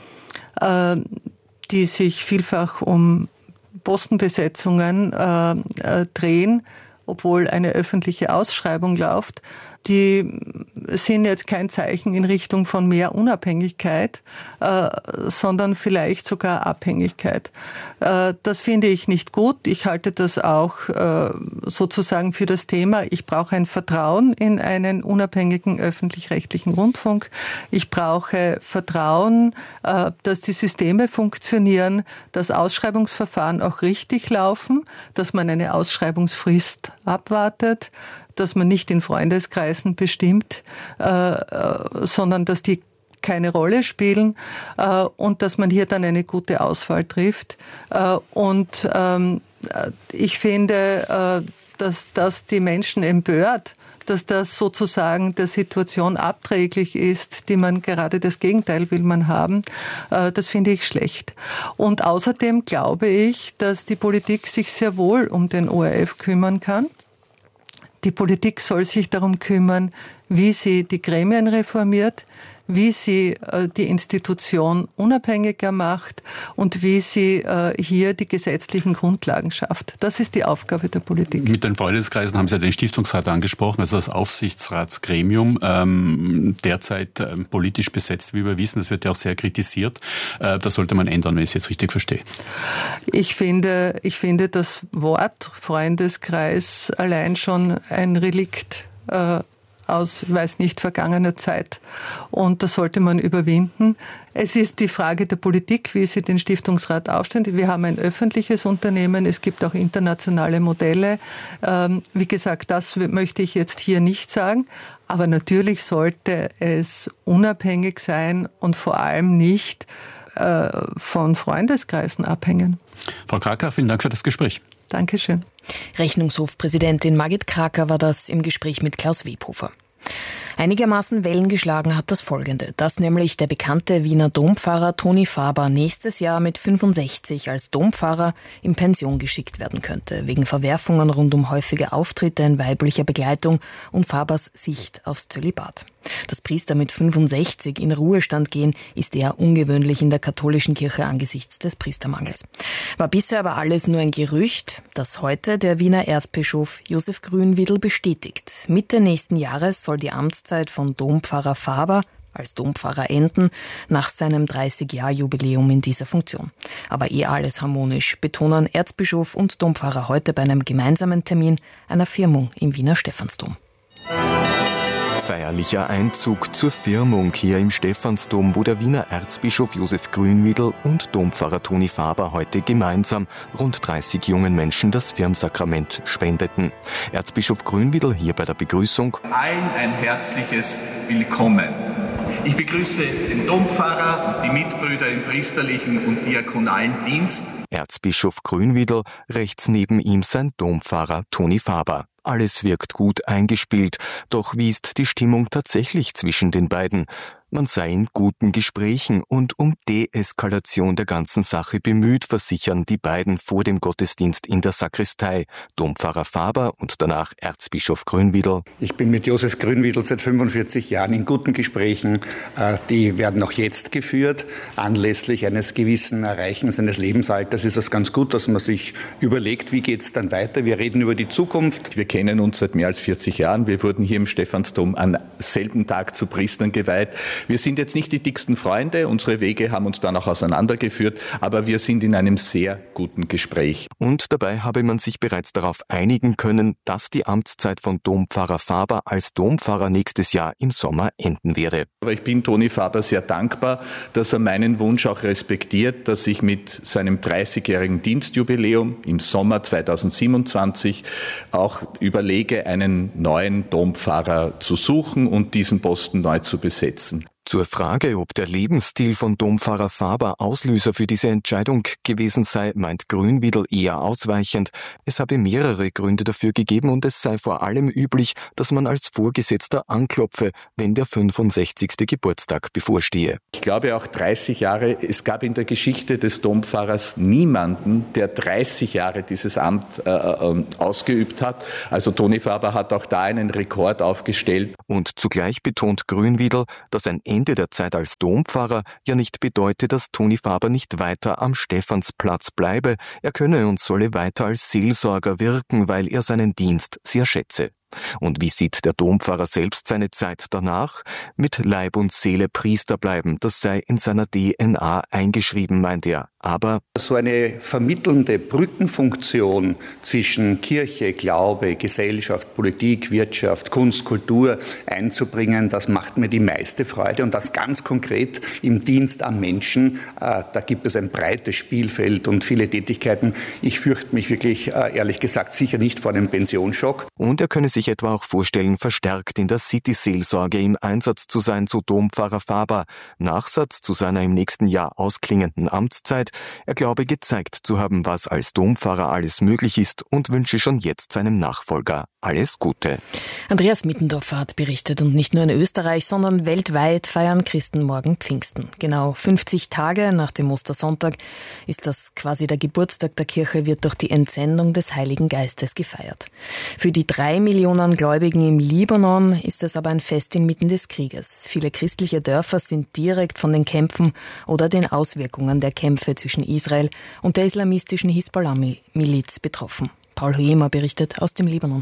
äh, die sich vielfach um Postenbesetzungen äh, äh, drehen, obwohl eine öffentliche Ausschreibung läuft, die sind jetzt kein Zeichen in Richtung von mehr Unabhängigkeit, äh, sondern vielleicht sogar Abhängigkeit. Äh, das finde ich nicht gut. Ich halte das auch äh, sozusagen für das Thema. Ich brauche ein Vertrauen in einen unabhängigen öffentlich-rechtlichen Rundfunk. Ich brauche Vertrauen, äh, dass die Systeme funktionieren, dass Ausschreibungsverfahren auch richtig laufen, dass man eine Ausschreibungsfrist abwartet, dass man nicht in Freundeskreisen bestimmt, äh, sondern dass die keine Rolle spielen äh, und dass man hier dann eine gute Auswahl trifft. Äh, und ähm, ich finde, äh, dass das die Menschen empört, dass das sozusagen der Situation abträglich ist, die man gerade das Gegenteil will man haben. Äh, das finde ich schlecht. Und außerdem glaube ich, dass die Politik sich sehr wohl um den O R F kümmern kann. Die Politik soll sich darum kümmern, wie sie die Gremien reformiert, wie sie äh, die Institution unabhängiger macht und wie sie äh, hier die gesetzlichen Grundlagen schafft. Das ist die Aufgabe der Politik. Mit den Freundeskreisen haben Sie ja den Stiftungsrat angesprochen, also das Aufsichtsratsgremium, ähm, derzeit ähm, politisch besetzt, wie wir wissen. Das wird ja auch sehr kritisiert. Äh, das sollte man ändern, wenn ich es jetzt richtig verstehe. Ich finde, ich finde das Wort Freundeskreis allein schon ein Relikt äh, aus, weiß nicht, vergangener Zeit. Und das sollte man überwinden. Es ist die Frage der Politik, wie sie den Stiftungsrat aufstellt. Wir haben ein öffentliches Unternehmen, es gibt auch internationale Modelle. Ähm, wie gesagt, das möchte ich jetzt hier nicht sagen. Aber natürlich sollte es unabhängig sein und vor allem nicht äh, von Freundeskreisen abhängen. Frau Kracker, vielen Dank für das Gespräch. Dankeschön. Rechnungshofpräsidentin Margit Kracker war das im Gespräch mit Klaus Webhofer. Einigermaßen Wellen geschlagen hat das Folgende, dass nämlich der bekannte Wiener Dompfarrer Toni Faber nächstes Jahr mit fünfundsechzig als Dompfarrer in Pension geschickt werden könnte, wegen Verwerfungen rund um häufige Auftritte in weiblicher Begleitung und Fabers Sicht aufs Zölibat. Dass Priester mit fünfundsechzig in Ruhestand gehen, ist eher ungewöhnlich in der katholischen Kirche angesichts des Priestermangels. War bisher aber alles nur ein Gerücht, das heute der Wiener Erzbischof Josef Grünwiehl bestätigt. Mitte nächsten Jahres soll die Amtszeit von Dompfarrer Faber als Dompfarrer enden, nach seinem dreißig-Jahr-Jubiläum in dieser Funktion. Aber eh alles harmonisch, betonen Erzbischof und Dompfarrer heute bei einem gemeinsamen Termin einer Firmung im Wiener Stephansdom. Feierlicher Einzug zur Firmung hier im Stephansdom, wo der Wiener Erzbischof Josef Grünwiehl und Dompfarrer Toni Faber heute gemeinsam rund dreißig jungen Menschen das Firmsakrament spendeten. Erzbischof Grünwiehl hier bei der Begrüßung. Allen ein herzliches Willkommen. Ich begrüße den Dompfarrer und die Mitbrüder im priesterlichen und diakonalen Dienst. Erzbischof Grünwiehl, rechts neben ihm sein Dompfarrer Toni Faber. Alles wirkt gut eingespielt, doch wie ist die Stimmung tatsächlich zwischen den beiden? Man sei in guten Gesprächen und um Deeskalation der ganzen Sache bemüht, versichern die beiden vor dem Gottesdienst in der Sakristei, Dompfarrer Faber und danach Erzbischof Grünwiehl. Ich bin mit Josef Grünwiehl seit fünfundvierzig Jahren in guten Gesprächen. Die werden auch jetzt geführt. Anlässlich eines gewissen Erreichens eines Lebensalters ist es ganz gut, dass man sich überlegt, wie geht es dann weiter. Wir reden über die Zukunft. Wir kennen uns seit mehr als vierzig Jahren. Wir wurden hier im Stephansdom am selben Tag zu Priestern geweiht. Wir sind jetzt nicht die dicksten Freunde, unsere Wege haben uns dann auch auseinandergeführt, aber wir sind in einem sehr guten Gespräch. Und dabei habe man sich bereits darauf einigen können, dass die Amtszeit von Dompfarrer Faber als Dompfarrer nächstes Jahr im Sommer enden werde. Aber ich bin Toni Faber sehr dankbar, dass er meinen Wunsch auch respektiert, dass ich mit seinem dreißigjährigen Dienstjubiläum im Sommer zweitausendsiebenundzwanzig auch überlege, einen neuen Dompfarrer zu suchen und diesen Posten neu zu besetzen. Zur Frage, ob der Lebensstil von Dompfarrer Faber Auslöser für diese Entscheidung gewesen sei, meint Grünwiehl eher ausweichend. Es habe mehrere Gründe dafür gegeben und es sei vor allem üblich, dass man als Vorgesetzter anklopfe, wenn der fünfundsechzigste Geburtstag bevorstehe. Ich glaube auch dreißig Jahre, es gab in der Geschichte des Dompfarrers niemanden, der dreißig Jahre dieses Amt äh, äh, ausgeübt hat. Also Toni Faber hat auch da einen Rekord aufgestellt. Und zugleich betont Grünwiehl, dass ein Ende der Zeit als Dompfarrer ja nicht bedeute, dass Toni Faber nicht weiter am Stephansplatz bleibe. Er könne und solle weiter als Seelsorger wirken, weil er seinen Dienst sehr schätze. Und wie sieht der Dompfarrer selbst seine Zeit danach? Mit Leib und Seele Priester bleiben, das sei in seiner D N A eingeschrieben, meint er. Aber so eine vermittelnde Brückenfunktion zwischen Kirche, Glaube, Gesellschaft, Politik, Wirtschaft, Kunst, Kultur einzubringen, das macht mir die meiste Freude. Und das ganz konkret im Dienst am Menschen. Äh, da gibt es ein breites Spielfeld und viele Tätigkeiten. Ich fürchte mich wirklich, äh, ehrlich gesagt, sicher nicht vor einem Pensionsschock. Und er könne sich etwa auch vorstellen, verstärkt in der City-Seelsorge im Einsatz zu sein, so Dompfarrer Faber. Nachsatz zu seiner im nächsten Jahr ausklingenden Amtszeit. Er glaube, gezeigt zu haben, was als Dompfarrer alles möglich ist und wünsche schon jetzt seinem Nachfolger alles Gute. Andreas Mittendorfer hat berichtet und nicht nur in Österreich, sondern weltweit feiern Christen morgen Pfingsten. Genau fünfzig Tage nach dem Ostersonntag ist das quasi der Geburtstag der Kirche, wird durch die Entsendung des Heiligen Geistes gefeiert. Für die drei Millionen Gläubigen im Libanon ist es aber ein Fest inmitten des Krieges. Viele christliche Dörfer sind direkt von den Kämpfen oder den Auswirkungen der Kämpfe zwischen Israel und der islamistischen Hisbollah-Miliz betroffen. Paul Hoyema berichtet aus dem Libanon.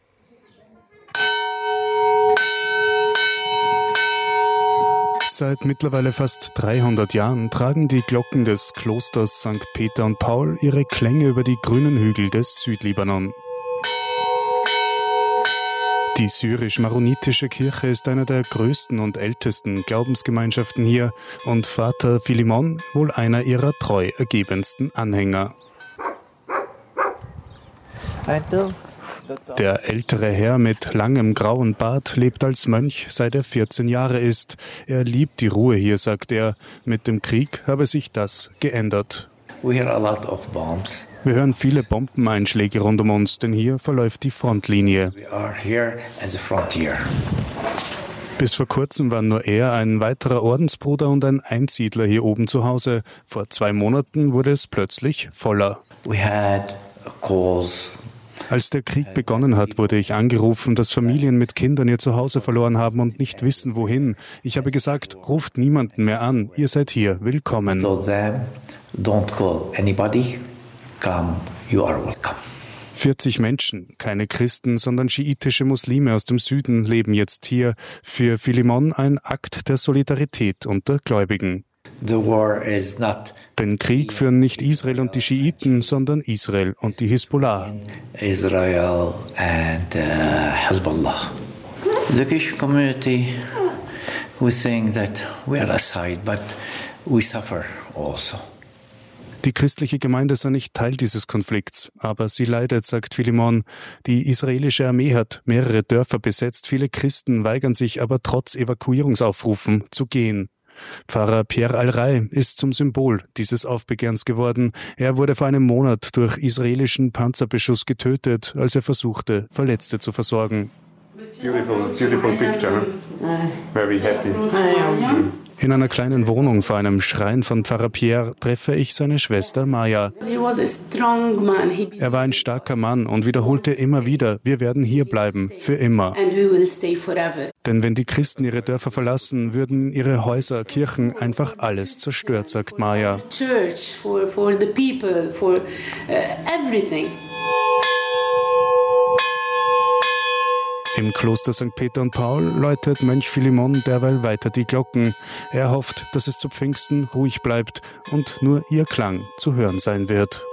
Seit mittlerweile fast dreihundert Jahren tragen die Glocken des Klosters Sankt Peter und Paul ihre Klänge über die grünen Hügel des Südlibanon. Die syrisch-maronitische Kirche ist eine der größten und ältesten Glaubensgemeinschaften hier und Vater Philemon wohl einer ihrer treu ergebensten Anhänger. Der ältere Herr mit langem grauen Bart lebt als Mönch, seit er vierzehn Jahre ist. Er liebt die Ruhe hier, sagt er. Mit dem Krieg habe sich das geändert. We hear a lot of bombs. Wir hören viele Bombeneinschläge rund um uns, denn hier verläuft die Frontlinie. We are here as a frontier. Bis vor kurzem waren nur er, ein weiterer Ordensbruder und ein Einsiedler hier oben zu Hause. Vor zwei Monaten wurde es plötzlich voller. We had calls. Als der Krieg begonnen hat, wurde ich angerufen, dass Familien mit Kindern ihr Zuhause verloren haben und nicht wissen, wohin. Ich habe gesagt, ruft niemanden mehr an, ihr seid hier, willkommen. So them, don't call anybody, come, you are welcome. vierzig Menschen, keine Christen, sondern schiitische Muslime aus dem Süden leben jetzt hier. Für Philemon ein Akt der Solidarität unter Gläubigen. The war is not Den Krieg führen nicht Israel und die Schiiten, sondern Israel und die Hisbollah. Israel and uh, Hezbollah. The Jewish community, we think that we are aside, but we suffer also. Die christliche Gemeinde sei nicht Teil dieses Konflikts, aber sie leidet, sagt Philemon. Die israelische Armee hat mehrere Dörfer besetzt, viele Christen weigern sich aber trotz Evakuierungsaufrufen zu gehen. Pfarrer Pierre Al-Rai ist zum Symbol dieses Aufbegehrens geworden. Er wurde vor einem Monat durch israelischen Panzerbeschuss getötet, als er versuchte, Verletzte zu versorgen. Beautiful, beautiful picture. Very happy. In einer kleinen Wohnung vor einem Schrein von Pfarrer Pierre treffe ich seine Schwester Maya. Er war ein starker Mann und wiederholte immer wieder, wir werden hier bleiben, für immer. Denn wenn die Christen ihre Dörfer verlassen, würden ihre Häuser, Kirchen, einfach alles zerstört, sagt Maya. Church, for, for the people, for uh, everything. Im Kloster Sankt Peter und Paul läutet Mönch Philemon derweil weiter die Glocken. Er hofft, dass es zu Pfingsten ruhig bleibt und nur ihr Klang zu hören sein wird.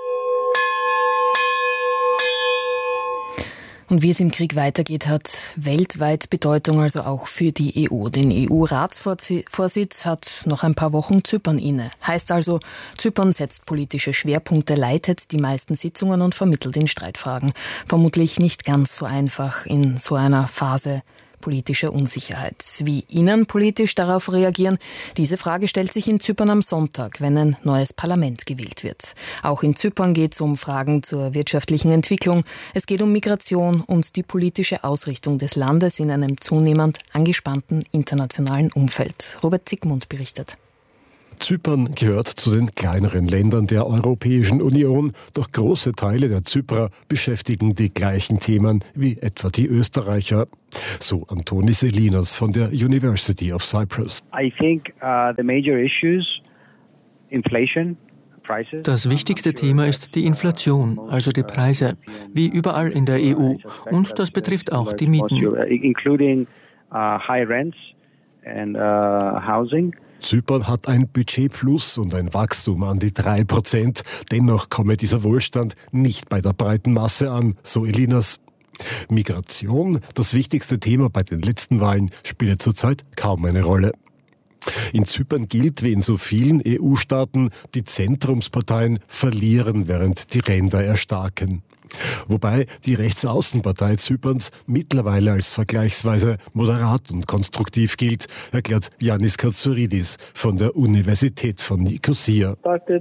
Und wie es im Krieg weitergeht, hat weltweit Bedeutung, also auch für die E U. Den E U-Ratsvorsitz hat noch ein paar Wochen Zypern inne. Heißt also, Zypern setzt politische Schwerpunkte, leitet die meisten Sitzungen und vermittelt in Streitfragen. Vermutlich nicht ganz so einfach in so einer Phase politische Unsicherheit. Wie innenpolitisch darauf reagieren, diese Frage stellt sich in Zypern am Sonntag, wenn ein neues Parlament gewählt wird. Auch in Zypern geht es um Fragen zur wirtschaftlichen Entwicklung. Es geht um Migration und die politische Ausrichtung des Landes in einem zunehmend angespannten internationalen Umfeld. Robert Zigmund berichtet. Zypern gehört zu den kleineren Ländern der Europäischen Union, doch große Teile der Zyprer beschäftigen die gleichen Themen wie etwa die Österreicher. So Antonis Elinas von der University of Cyprus. I think uh, the major issues, inflation. Das wichtigste Thema ist die Inflation, also die Preise, wie überall in der E U. Und das betrifft auch die Mieten. Including uh, high rents and uh, housing. Zypern hat ein Budgetplus und ein Wachstum an die drei Prozent. Dennoch komme dieser Wohlstand nicht bei der breiten Masse an, so Elinas. Migration, das wichtigste Thema bei den letzten Wahlen, spiele zurzeit kaum eine Rolle. In Zypern gilt, wie in so vielen E U-Staaten, die Zentrumsparteien verlieren, während die Ränder erstarken. Wobei die Rechtsaußenpartei Zyperns mittlerweile als vergleichsweise moderat und konstruktiv gilt, erklärt Yannis Katsouridis von der Universität von Nikosia.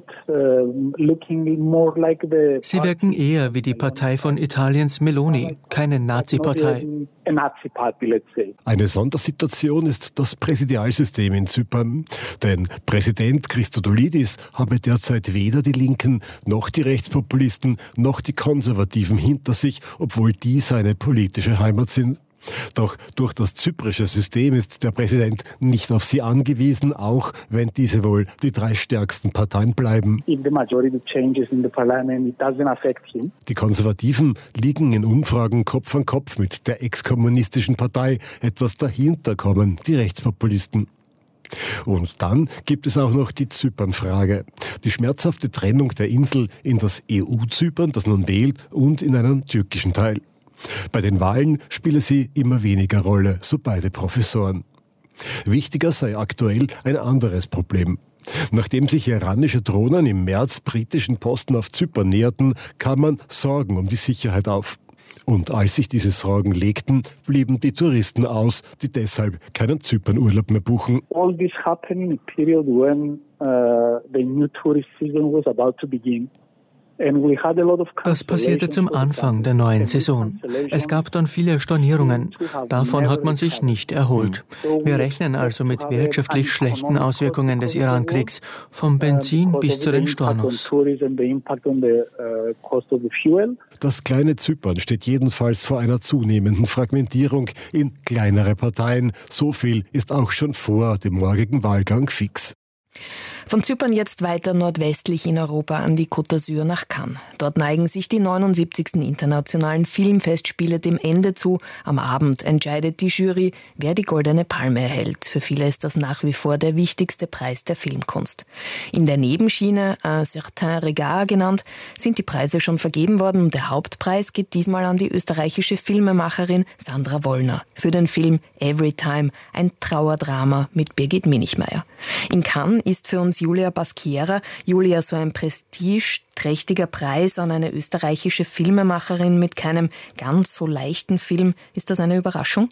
Sie wirken eher wie die Partei von Italiens Meloni, keine Nazi-Partei. Eine Sondersituation ist das Präsidialsystem in Zypern. Denn Präsident Christodoulidis habe derzeit weder die Linken noch die Rechtspopulisten noch die Konservativen hinter sich, obwohl die seine politische Heimat sind. Doch durch das zyprische System ist der Präsident nicht auf sie angewiesen, auch wenn diese wohl die drei stärksten Parteien bleiben. Die Konservativen liegen in Umfragen Kopf an Kopf mit der ex-kommunistischen Partei. Etwas dahinter kommen die Rechtspopulisten. Und dann gibt es auch noch die Zypernfrage. Die schmerzhafte Trennung der Insel in das E U-Zypern, das nun wählt, und in einen türkischen Teil. Bei den Wahlen spiele sie immer weniger Rolle, so beide Professoren. Wichtiger sei aktuell ein anderes Problem. Nachdem sich iranische Drohnen im März britischen Posten auf Zypern näherten, kam man Sorgen um die Sicherheit auf. Und als sich diese Sorgen legten, blieben die Touristen aus, die deshalb keinen Zypernurlaub mehr buchen. All this happened in a period when uh, the new tourist season was about to begin. Das passierte zum Anfang der neuen Saison. Es gab dann viele Stornierungen. Davon hat man sich nicht erholt. Wir rechnen also mit wirtschaftlich schlechten Auswirkungen des Iran-Kriegs, vom Benzin bis zu den Stornos. Das kleine Zypern steht jedenfalls vor einer zunehmenden Fragmentierung in kleinere Parteien. So viel ist auch schon vor dem morgigen Wahlgang fix. Von Zypern jetzt weiter nordwestlich in Europa an die Côte d'Azur nach Cannes. Dort neigen sich die neunundsiebzigsten internationalen Filmfestspiele dem Ende zu. Am Abend entscheidet die Jury, wer die Goldene Palme erhält. Für viele ist das nach wie vor der wichtigste Preis der Filmkunst. In der Nebenschiene, un certain regard genannt, sind die Preise schon vergeben worden und der Hauptpreis geht diesmal an die österreichische Filmemacherin Sandra Wollner für den Film Everytime, ein Trauerdrama mit Birgit Minichmeier. In Cannes ist für uns Julia Basquiera. Julia, so ein prestigeträchtiger Preis an eine österreichische Filmemacherin mit keinem ganz so leichten Film. Ist das eine Überraschung?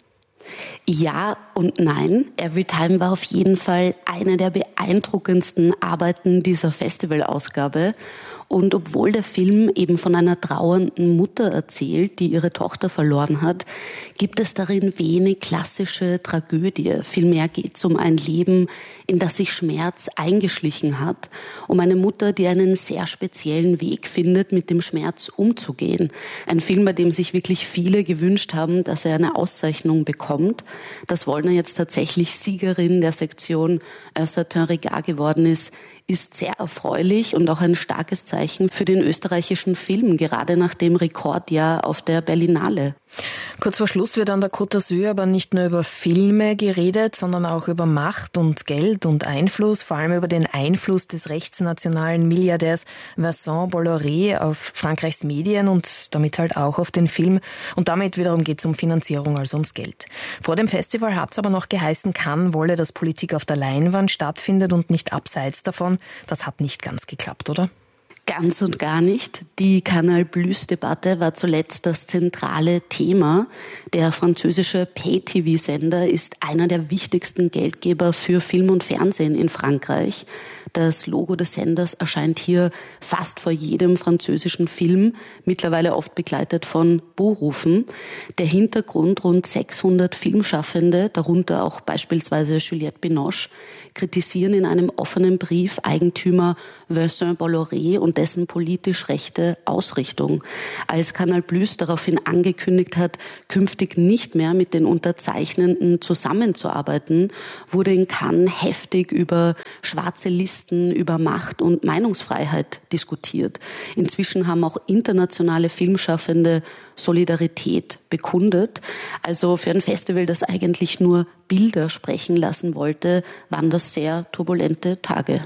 Ja und nein. Everytime war auf jeden Fall eine der beeindruckendsten Arbeiten dieser Festivalausgabe. Und obwohl der Film eben von einer trauernden Mutter erzählt, die ihre Tochter verloren hat, gibt es darin wenig klassische Tragödie. Vielmehr geht es um ein Leben, in das sich Schmerz eingeschlichen hat, um eine Mutter, die einen sehr speziellen Weg findet, mit dem Schmerz umzugehen. Ein Film, bei dem sich wirklich viele gewünscht haben, dass er eine Auszeichnung bekommt. Dass Wollner jetzt tatsächlich Siegerin der Sektion Un certain regard geworden ist, ist sehr erfreulich und auch ein starkes Zeichen für den österreichischen Film, gerade nach dem Rekordjahr auf der Berlinale. Kurz vor Schluss wird an der Côte d'Azur aber nicht nur über Filme geredet, sondern auch über Macht und Geld und Einfluss, vor allem über den Einfluss des rechtsnationalen Milliardärs Vincent Bolloré auf Frankreichs Medien und damit halt auch auf den Film. Und damit wiederum geht es um Finanzierung, also ums Geld. Vor dem Festival hat es aber noch geheißen, Cannes wolle, dass Politik auf der Leinwand stattfindet und nicht abseits davon. Das hat nicht ganz geklappt, oder? Ganz und gar nicht. Die Canal Plus-Debatte war zuletzt das zentrale Thema. Der französische Pay-T V-Sender ist einer der wichtigsten Geldgeber für Film und Fernsehen in Frankreich. Das Logo des Senders erscheint hier fast vor jedem französischen Film, mittlerweile oft begleitet von Buhrufen. Der Hintergrund: rund sechshundert Filmschaffende, darunter auch beispielsweise Juliette Binoche, kritisieren in einem offenen Brief Eigentümer Vincent Bolloré und dessen politisch rechte Ausrichtung. Als Canal Plus daraufhin angekündigt hat, künftig nicht mehr mit den Unterzeichnenden zusammenzuarbeiten, wurde in Cannes heftig über schwarze Listen, über Macht und Meinungsfreiheit diskutiert. Inzwischen haben auch internationale Filmschaffende Solidarität bekundet. Also für ein Festival, das eigentlich nur Bilder sprechen lassen wollte, waren das sehr turbulente Tage.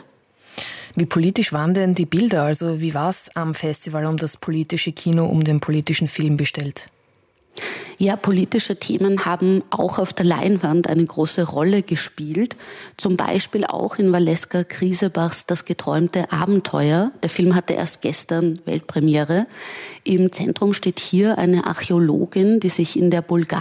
Wie politisch waren denn die Bilder? Also wie war es am Festival um das politische Kino, um den politischen Film bestellt? Ja, politische Themen haben auch auf der Leinwand eine große Rolle gespielt. Zum Beispiel auch in Valeska Krisebachs Das geträumte Abenteuer. Der Film hatte erst gestern Weltpremiere. Im Zentrum steht hier eine Archäologin, die sich in der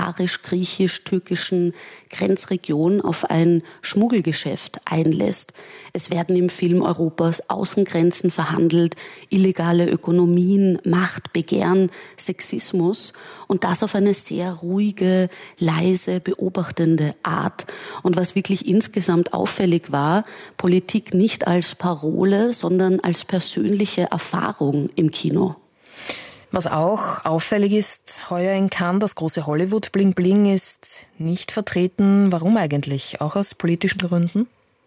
bulgarisch-griechisch-türkischen Grenzregion auf ein Schmuggelgeschäft einlässt. Es werden im Film Europas Außengrenzen verhandelt, illegale Ökonomien, Macht, Begehren, Sexismus und das auf eine sehr ruhige, leise, beobachtende Art. Und was wirklich insgesamt auffällig war, Politik nicht als Parole, sondern als persönliche Erfahrung im Kino. Was auch auffällig ist, heuer in Cannes, das große Hollywood Bling Bling ist nicht vertreten. Warum eigentlich? Auch aus politischen Gründen?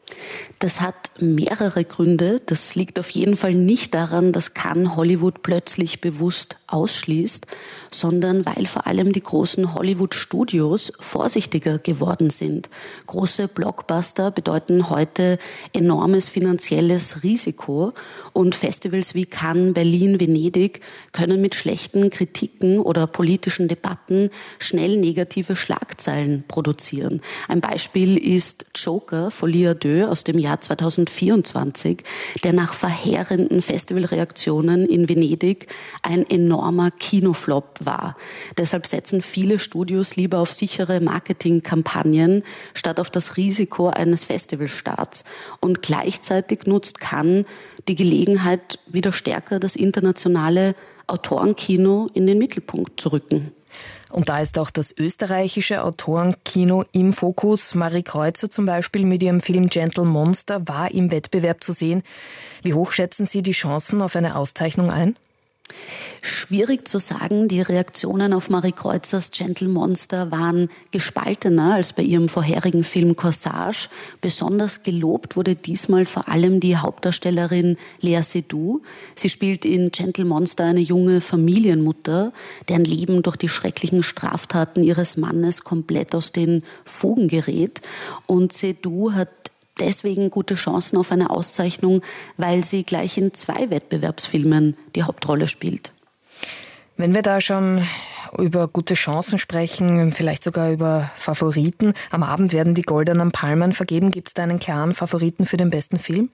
Das hat mehrere Gründe. Das liegt auf jeden Fall nicht daran, dass Cannes Hollywood plötzlich bewusst ausschließt, sondern weil vor allem die großen Hollywood-Studios vorsichtiger geworden sind. Große Blockbuster bedeuten heute enormes finanzielles Risiko und Festivals wie Cannes, Berlin, Venedig können mit schlechten Kritiken oder politischen Debatten schnell negative Schlagzeilen produzieren. Ein Beispiel ist Joker, Folie à deux aus dem Jahr zweitausendvierundzwanzig, der nach verheerenden Festivalreaktionen in Venedig ein enormer Kinoflop war. Deshalb setzen viele Studios lieber auf sichere Marketingkampagnen statt auf das Risiko eines Festivalstarts. Und gleichzeitig nutzt Cannes die Gelegenheit, wieder stärker das internationale Autorenkino in den Mittelpunkt zu rücken. Und da ist auch das österreichische Autorenkino im Fokus. Marie Kreuzer zum Beispiel mit ihrem Film Gentle Monster war im Wettbewerb zu sehen. Wie hoch schätzen Sie die Chancen auf eine Auszeichnung ein? Schwierig zu sagen. Die Reaktionen auf Marie Kreuzers Gentle Monster waren gespaltener als bei ihrem vorherigen Film Corsage. Besonders gelobt wurde diesmal vor allem die Hauptdarstellerin Léa Seydoux. Sie spielt in Gentle Monster eine junge Familienmutter, deren Leben durch die schrecklichen Straftaten ihres Mannes komplett aus den Fugen gerät. Und Seydoux hat deswegen gute Chancen auf eine Auszeichnung, weil sie gleich in zwei Wettbewerbsfilmen die Hauptrolle spielt. Wenn wir da schon über gute Chancen sprechen, vielleicht sogar über Favoriten, am Abend werden die Goldenen Palmen vergeben. Gibt es da einen klaren Favoriten für den besten Film?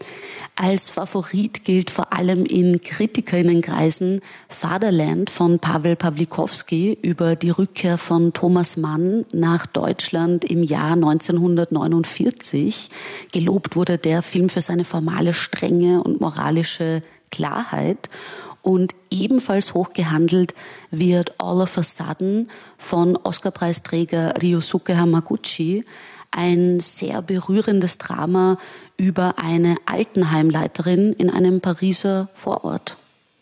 Als Favorit gilt vor allem in KritikerInnenkreisen Fatherland von Paweł Pawlikowski über die Rückkehr von Thomas Mann nach Deutschland im Jahr neunzehnhundertneunundvierzig. Gelobt wurde der Film für seine formale Strenge und moralische Klarheit. Und ebenfalls hoch gehandelt wird All of a Sudden von Oscar-Preisträger Ryosuke Hamaguchi. Ein sehr berührendes Drama über eine Altenheimleiterin in einem Pariser Vorort.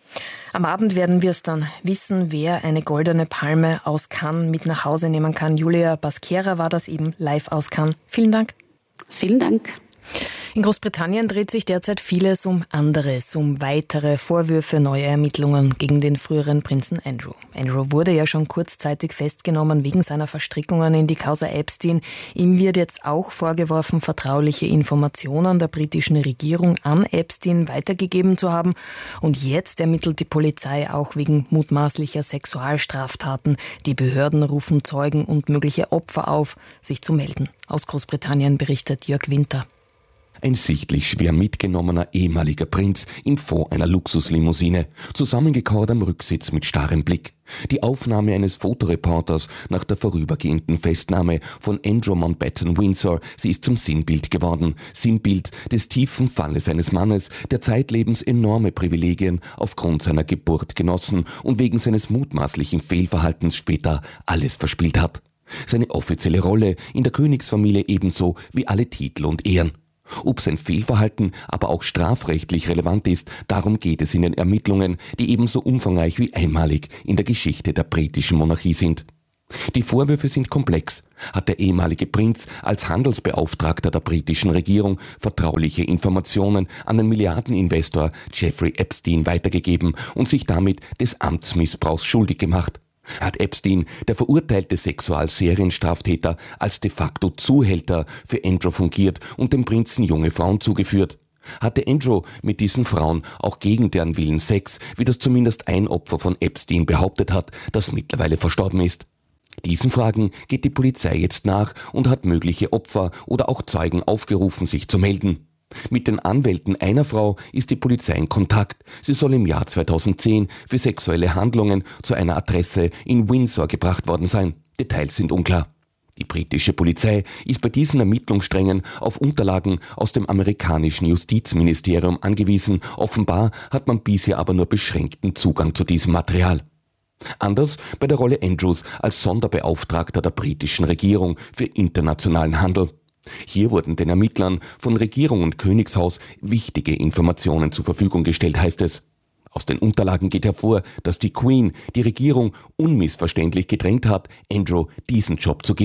Am Abend werden wir es dann wissen, wer eine goldene Palme aus Cannes mit nach Hause nehmen kann. Julia Basquera war das eben live aus Cannes. Vielen Dank. Vielen Dank. In Großbritannien dreht sich derzeit vieles um anderes, um weitere Vorwürfe, neue Ermittlungen gegen den früheren Prinzen Andrew. Andrew wurde ja schon kurzzeitig festgenommen wegen seiner Verstrickungen in die Causa Epstein. Ihm wird jetzt auch vorgeworfen, vertrauliche Informationen der britischen Regierung an Epstein weitergegeben zu haben. Und jetzt ermittelt die Polizei auch wegen mutmaßlicher Sexualstraftaten. Die Behörden rufen Zeugen und mögliche Opfer auf, sich zu melden. Aus Großbritannien berichtet Jörg Winter. Ein sichtlich schwer mitgenommener ehemaliger Prinz im Fond einer Luxuslimousine, zusammengekauert am Rücksitz mit starrem Blick. Die Aufnahme eines Fotoreporters nach der vorübergehenden Festnahme von Andrew Mountbatten Windsor, sie ist zum Sinnbild geworden. Sinnbild des tiefen Falles eines Mannes, der zeitlebens enorme Privilegien aufgrund seiner Geburt genossen und wegen seines mutmaßlichen Fehlverhaltens später alles verspielt hat. Seine offizielle Rolle in der Königsfamilie ebenso wie alle Titel und Ehren. Ob sein Fehlverhalten aber auch strafrechtlich relevant ist, darum geht es in den Ermittlungen, die ebenso umfangreich wie einmalig in der Geschichte der britischen Monarchie sind. Die Vorwürfe sind komplex. Hat der ehemalige Prinz als Handelsbeauftragter der britischen Regierung vertrauliche Informationen an den Milliardeninvestor Jeffrey Epstein weitergegeben und sich damit des Amtsmissbrauchs schuldig gemacht? Hat Epstein, der verurteilte Sexualserienstraftäter, als de facto Zuhälter für Andrew fungiert und dem Prinzen junge Frauen zugeführt? Hatte Andrew mit diesen Frauen auch gegen deren Willen Sex, wie das zumindest ein Opfer von Epstein behauptet hat, das mittlerweile verstorben ist? Diesen Fragen geht die Polizei jetzt nach und hat mögliche Opfer oder auch Zeugen aufgerufen, sich zu melden. Mit den Anwälten einer Frau ist die Polizei in Kontakt. Sie soll im Jahr zweitausendzehn für sexuelle Handlungen zu einer Adresse in Windsor gebracht worden sein. Details sind unklar. Die britische Polizei ist bei diesen Ermittlungssträngen auf Unterlagen aus dem amerikanischen Justizministerium angewiesen. Offenbar hat man bisher aber nur beschränkten Zugang zu diesem Material. Anders bei der Rolle Andrews als Sonderbeauftragter der britischen Regierung für internationalen Handel. Hier wurden den Ermittlern von Regierung und Königshaus wichtige Informationen zur Verfügung gestellt, heißt es. Aus den Unterlagen geht hervor, dass die Queen die Regierung unmissverständlich gedrängt hat, Andrew diesen Job zu geben.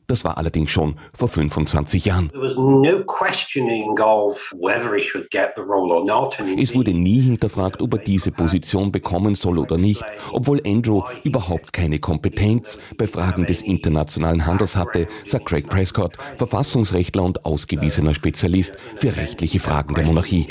Das war allerdings schon vor fünfundzwanzig Jahren. Es wurde nie hinterfragt, ob er diese Position bekommen soll oder nicht, obwohl Andrew überhaupt keine Kompetenz bei Fragen des internationalen Handels hatte, sagt Craig Prescott, Verfassungsrechtler und ausgewiesener Spezialist für rechtliche Fragen der Monarchie.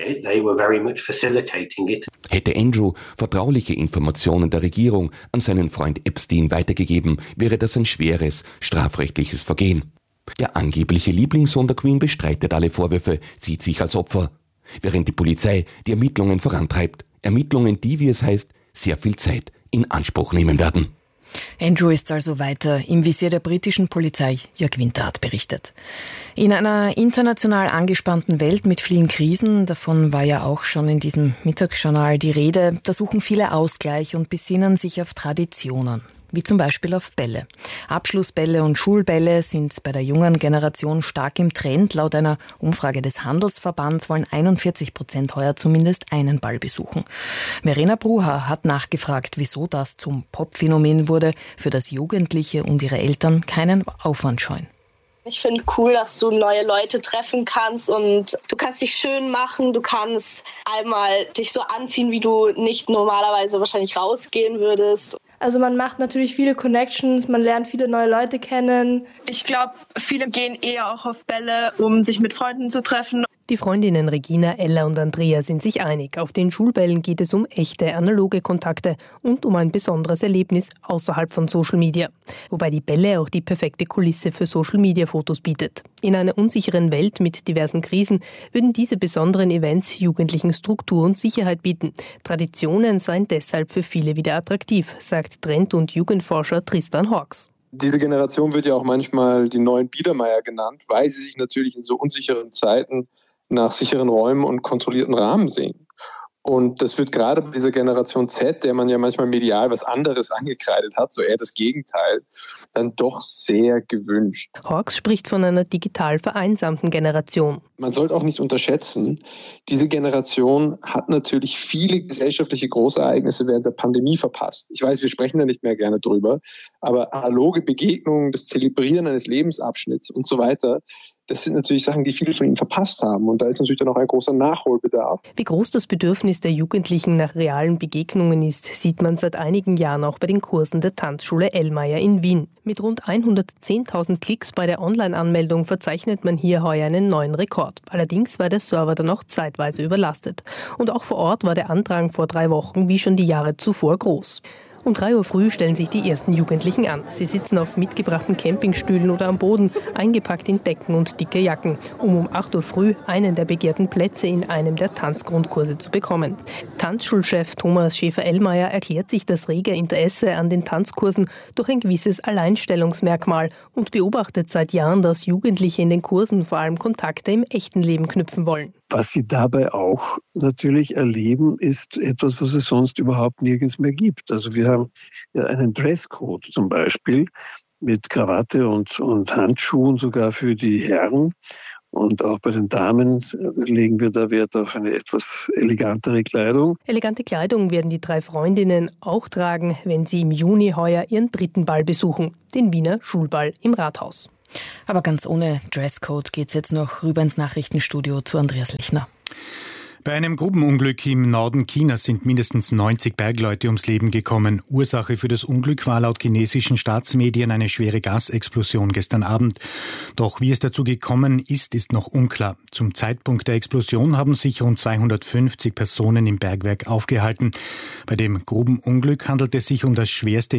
Hätte Andrew vertrauliche Informationen der Regierung an seinen Freund Epstein weitergegeben, wäre das ein schweres strafrechtliches Vergehen. Der angebliche Lieblingssohn der Queen bestreitet alle Vorwürfe, sieht sich als Opfer, während die Polizei die Ermittlungen vorantreibt. Ermittlungen, die, wie es heißt, sehr viel Zeit in Anspruch nehmen werden. Andrew ist also weiter im Visier der britischen Polizei, Jörg Winter hat berichtet. In einer international angespannten Welt mit vielen Krisen, davon war ja auch schon in diesem Mittagsjournal die Rede, da suchen viele Ausgleich und besinnen sich auf Traditionen. Wie zum Beispiel auf Bälle. Abschlussbälle und Schulbälle sind bei der jungen Generation stark im Trend. Laut einer Umfrage des Handelsverbands wollen einundvierzig Prozent heuer zumindest einen Ball besuchen. Verena Bruha hat nachgefragt, wieso das zum Popphänomen wurde, für das Jugendliche und ihre Eltern keinen Aufwand scheuen. Ich finde cool, dass du neue Leute treffen kannst und du kannst dich schön machen, du kannst einmal dich so anziehen, wie du nicht normalerweise wahrscheinlich rausgehen würdest. Also man macht natürlich viele Connections, man lernt viele neue Leute kennen. Ich glaube, viele gehen eher auch auf Bälle, um sich mit Freunden zu treffen. Die Freundinnen Regina, Ella und Andrea sind sich einig. Auf den Schulbällen geht es um echte, analoge Kontakte und um ein besonderes Erlebnis außerhalb von Social Media. Wobei die Bälle auch die perfekte Kulisse für Social Media Fotos bietet. In einer unsicheren Welt mit diversen Krisen würden diese besonderen Events Jugendlichen Struktur und Sicherheit bieten. Traditionen seien deshalb für viele wieder attraktiv, sagt Trend- und Jugendforscher Tristan Hawks. Diese Generation wird ja auch manchmal die neuen Biedermeier genannt, weil sie sich natürlich in so unsicheren Zeiten nach sicheren Räumen und kontrollierten Rahmen sehen. Und das wird gerade bei dieser Generation Z, der man ja manchmal medial was anderes angekreidet hat, so eher das Gegenteil, dann doch sehr gewünscht. Hawks spricht von einer digital vereinsamten Generation. Man sollte auch nicht unterschätzen, diese Generation hat natürlich viele gesellschaftliche Großereignisse während der Pandemie verpasst. Ich weiß, wir sprechen da nicht mehr gerne drüber, aber analoge Begegnungen, das Zelebrieren eines Lebensabschnitts und so weiter, das sind natürlich Sachen, die viele von ihnen verpasst haben. Und da ist natürlich dann auch ein großer Nachholbedarf. Wie groß das Bedürfnis der Jugendlichen nach realen Begegnungen ist, sieht man seit einigen Jahren auch bei den Kursen der Tanzschule Ellmeier in Wien. Mit rund hundertzehntausend Klicks bei der Online-Anmeldung verzeichnet man hier heuer einen neuen Rekord. Allerdings war der Server dann auch zeitweise überlastet. Und auch vor Ort war der Andrang vor drei Wochen wie schon die Jahre zuvor groß. Um drei Uhr früh stellen sich die ersten Jugendlichen an. Sie sitzen auf mitgebrachten Campingstühlen oder am Boden, eingepackt in Decken und dicke Jacken, um um acht Uhr früh einen der begehrten Plätze in einem der Tanzgrundkurse zu bekommen. Tanzschulchef Thomas Schäfer-Ellmeier erklärt sich das rege Interesse an den Tanzkursen durch ein gewisses Alleinstellungsmerkmal und beobachtet seit Jahren, dass Jugendliche in den Kursen vor allem Kontakte im echten Leben knüpfen wollen. Was sie dabei auch natürlich erleben, ist etwas, was es sonst überhaupt nirgends mehr gibt. Also wir haben ja einen Dresscode zum Beispiel mit Krawatte und, und Handschuhen sogar für die Herren. Und auch bei den Damen legen wir da Wert auf eine etwas elegantere Kleidung. Elegante Kleidung werden die drei Freundinnen auch tragen, wenn sie im Juni heuer ihren dritten Ball besuchen, den Wiener Schulball im Rathaus. Aber ganz ohne Dresscode geht's jetzt noch rüber ins Nachrichtenstudio zu Andreas Lichner. Bei einem Grubenunglück im Norden Chinas sind mindestens neunzig Bergleute ums Leben gekommen. Ursache für das Unglück war laut chinesischen Staatsmedien eine schwere Gasexplosion gestern Abend. Doch wie es dazu gekommen ist, ist noch unklar. Zum Zeitpunkt der Explosion haben sich rund zweihundertfünfzig Personen im Bergwerk aufgehalten. Bei dem Grubenunglück handelt es sich um das schwerste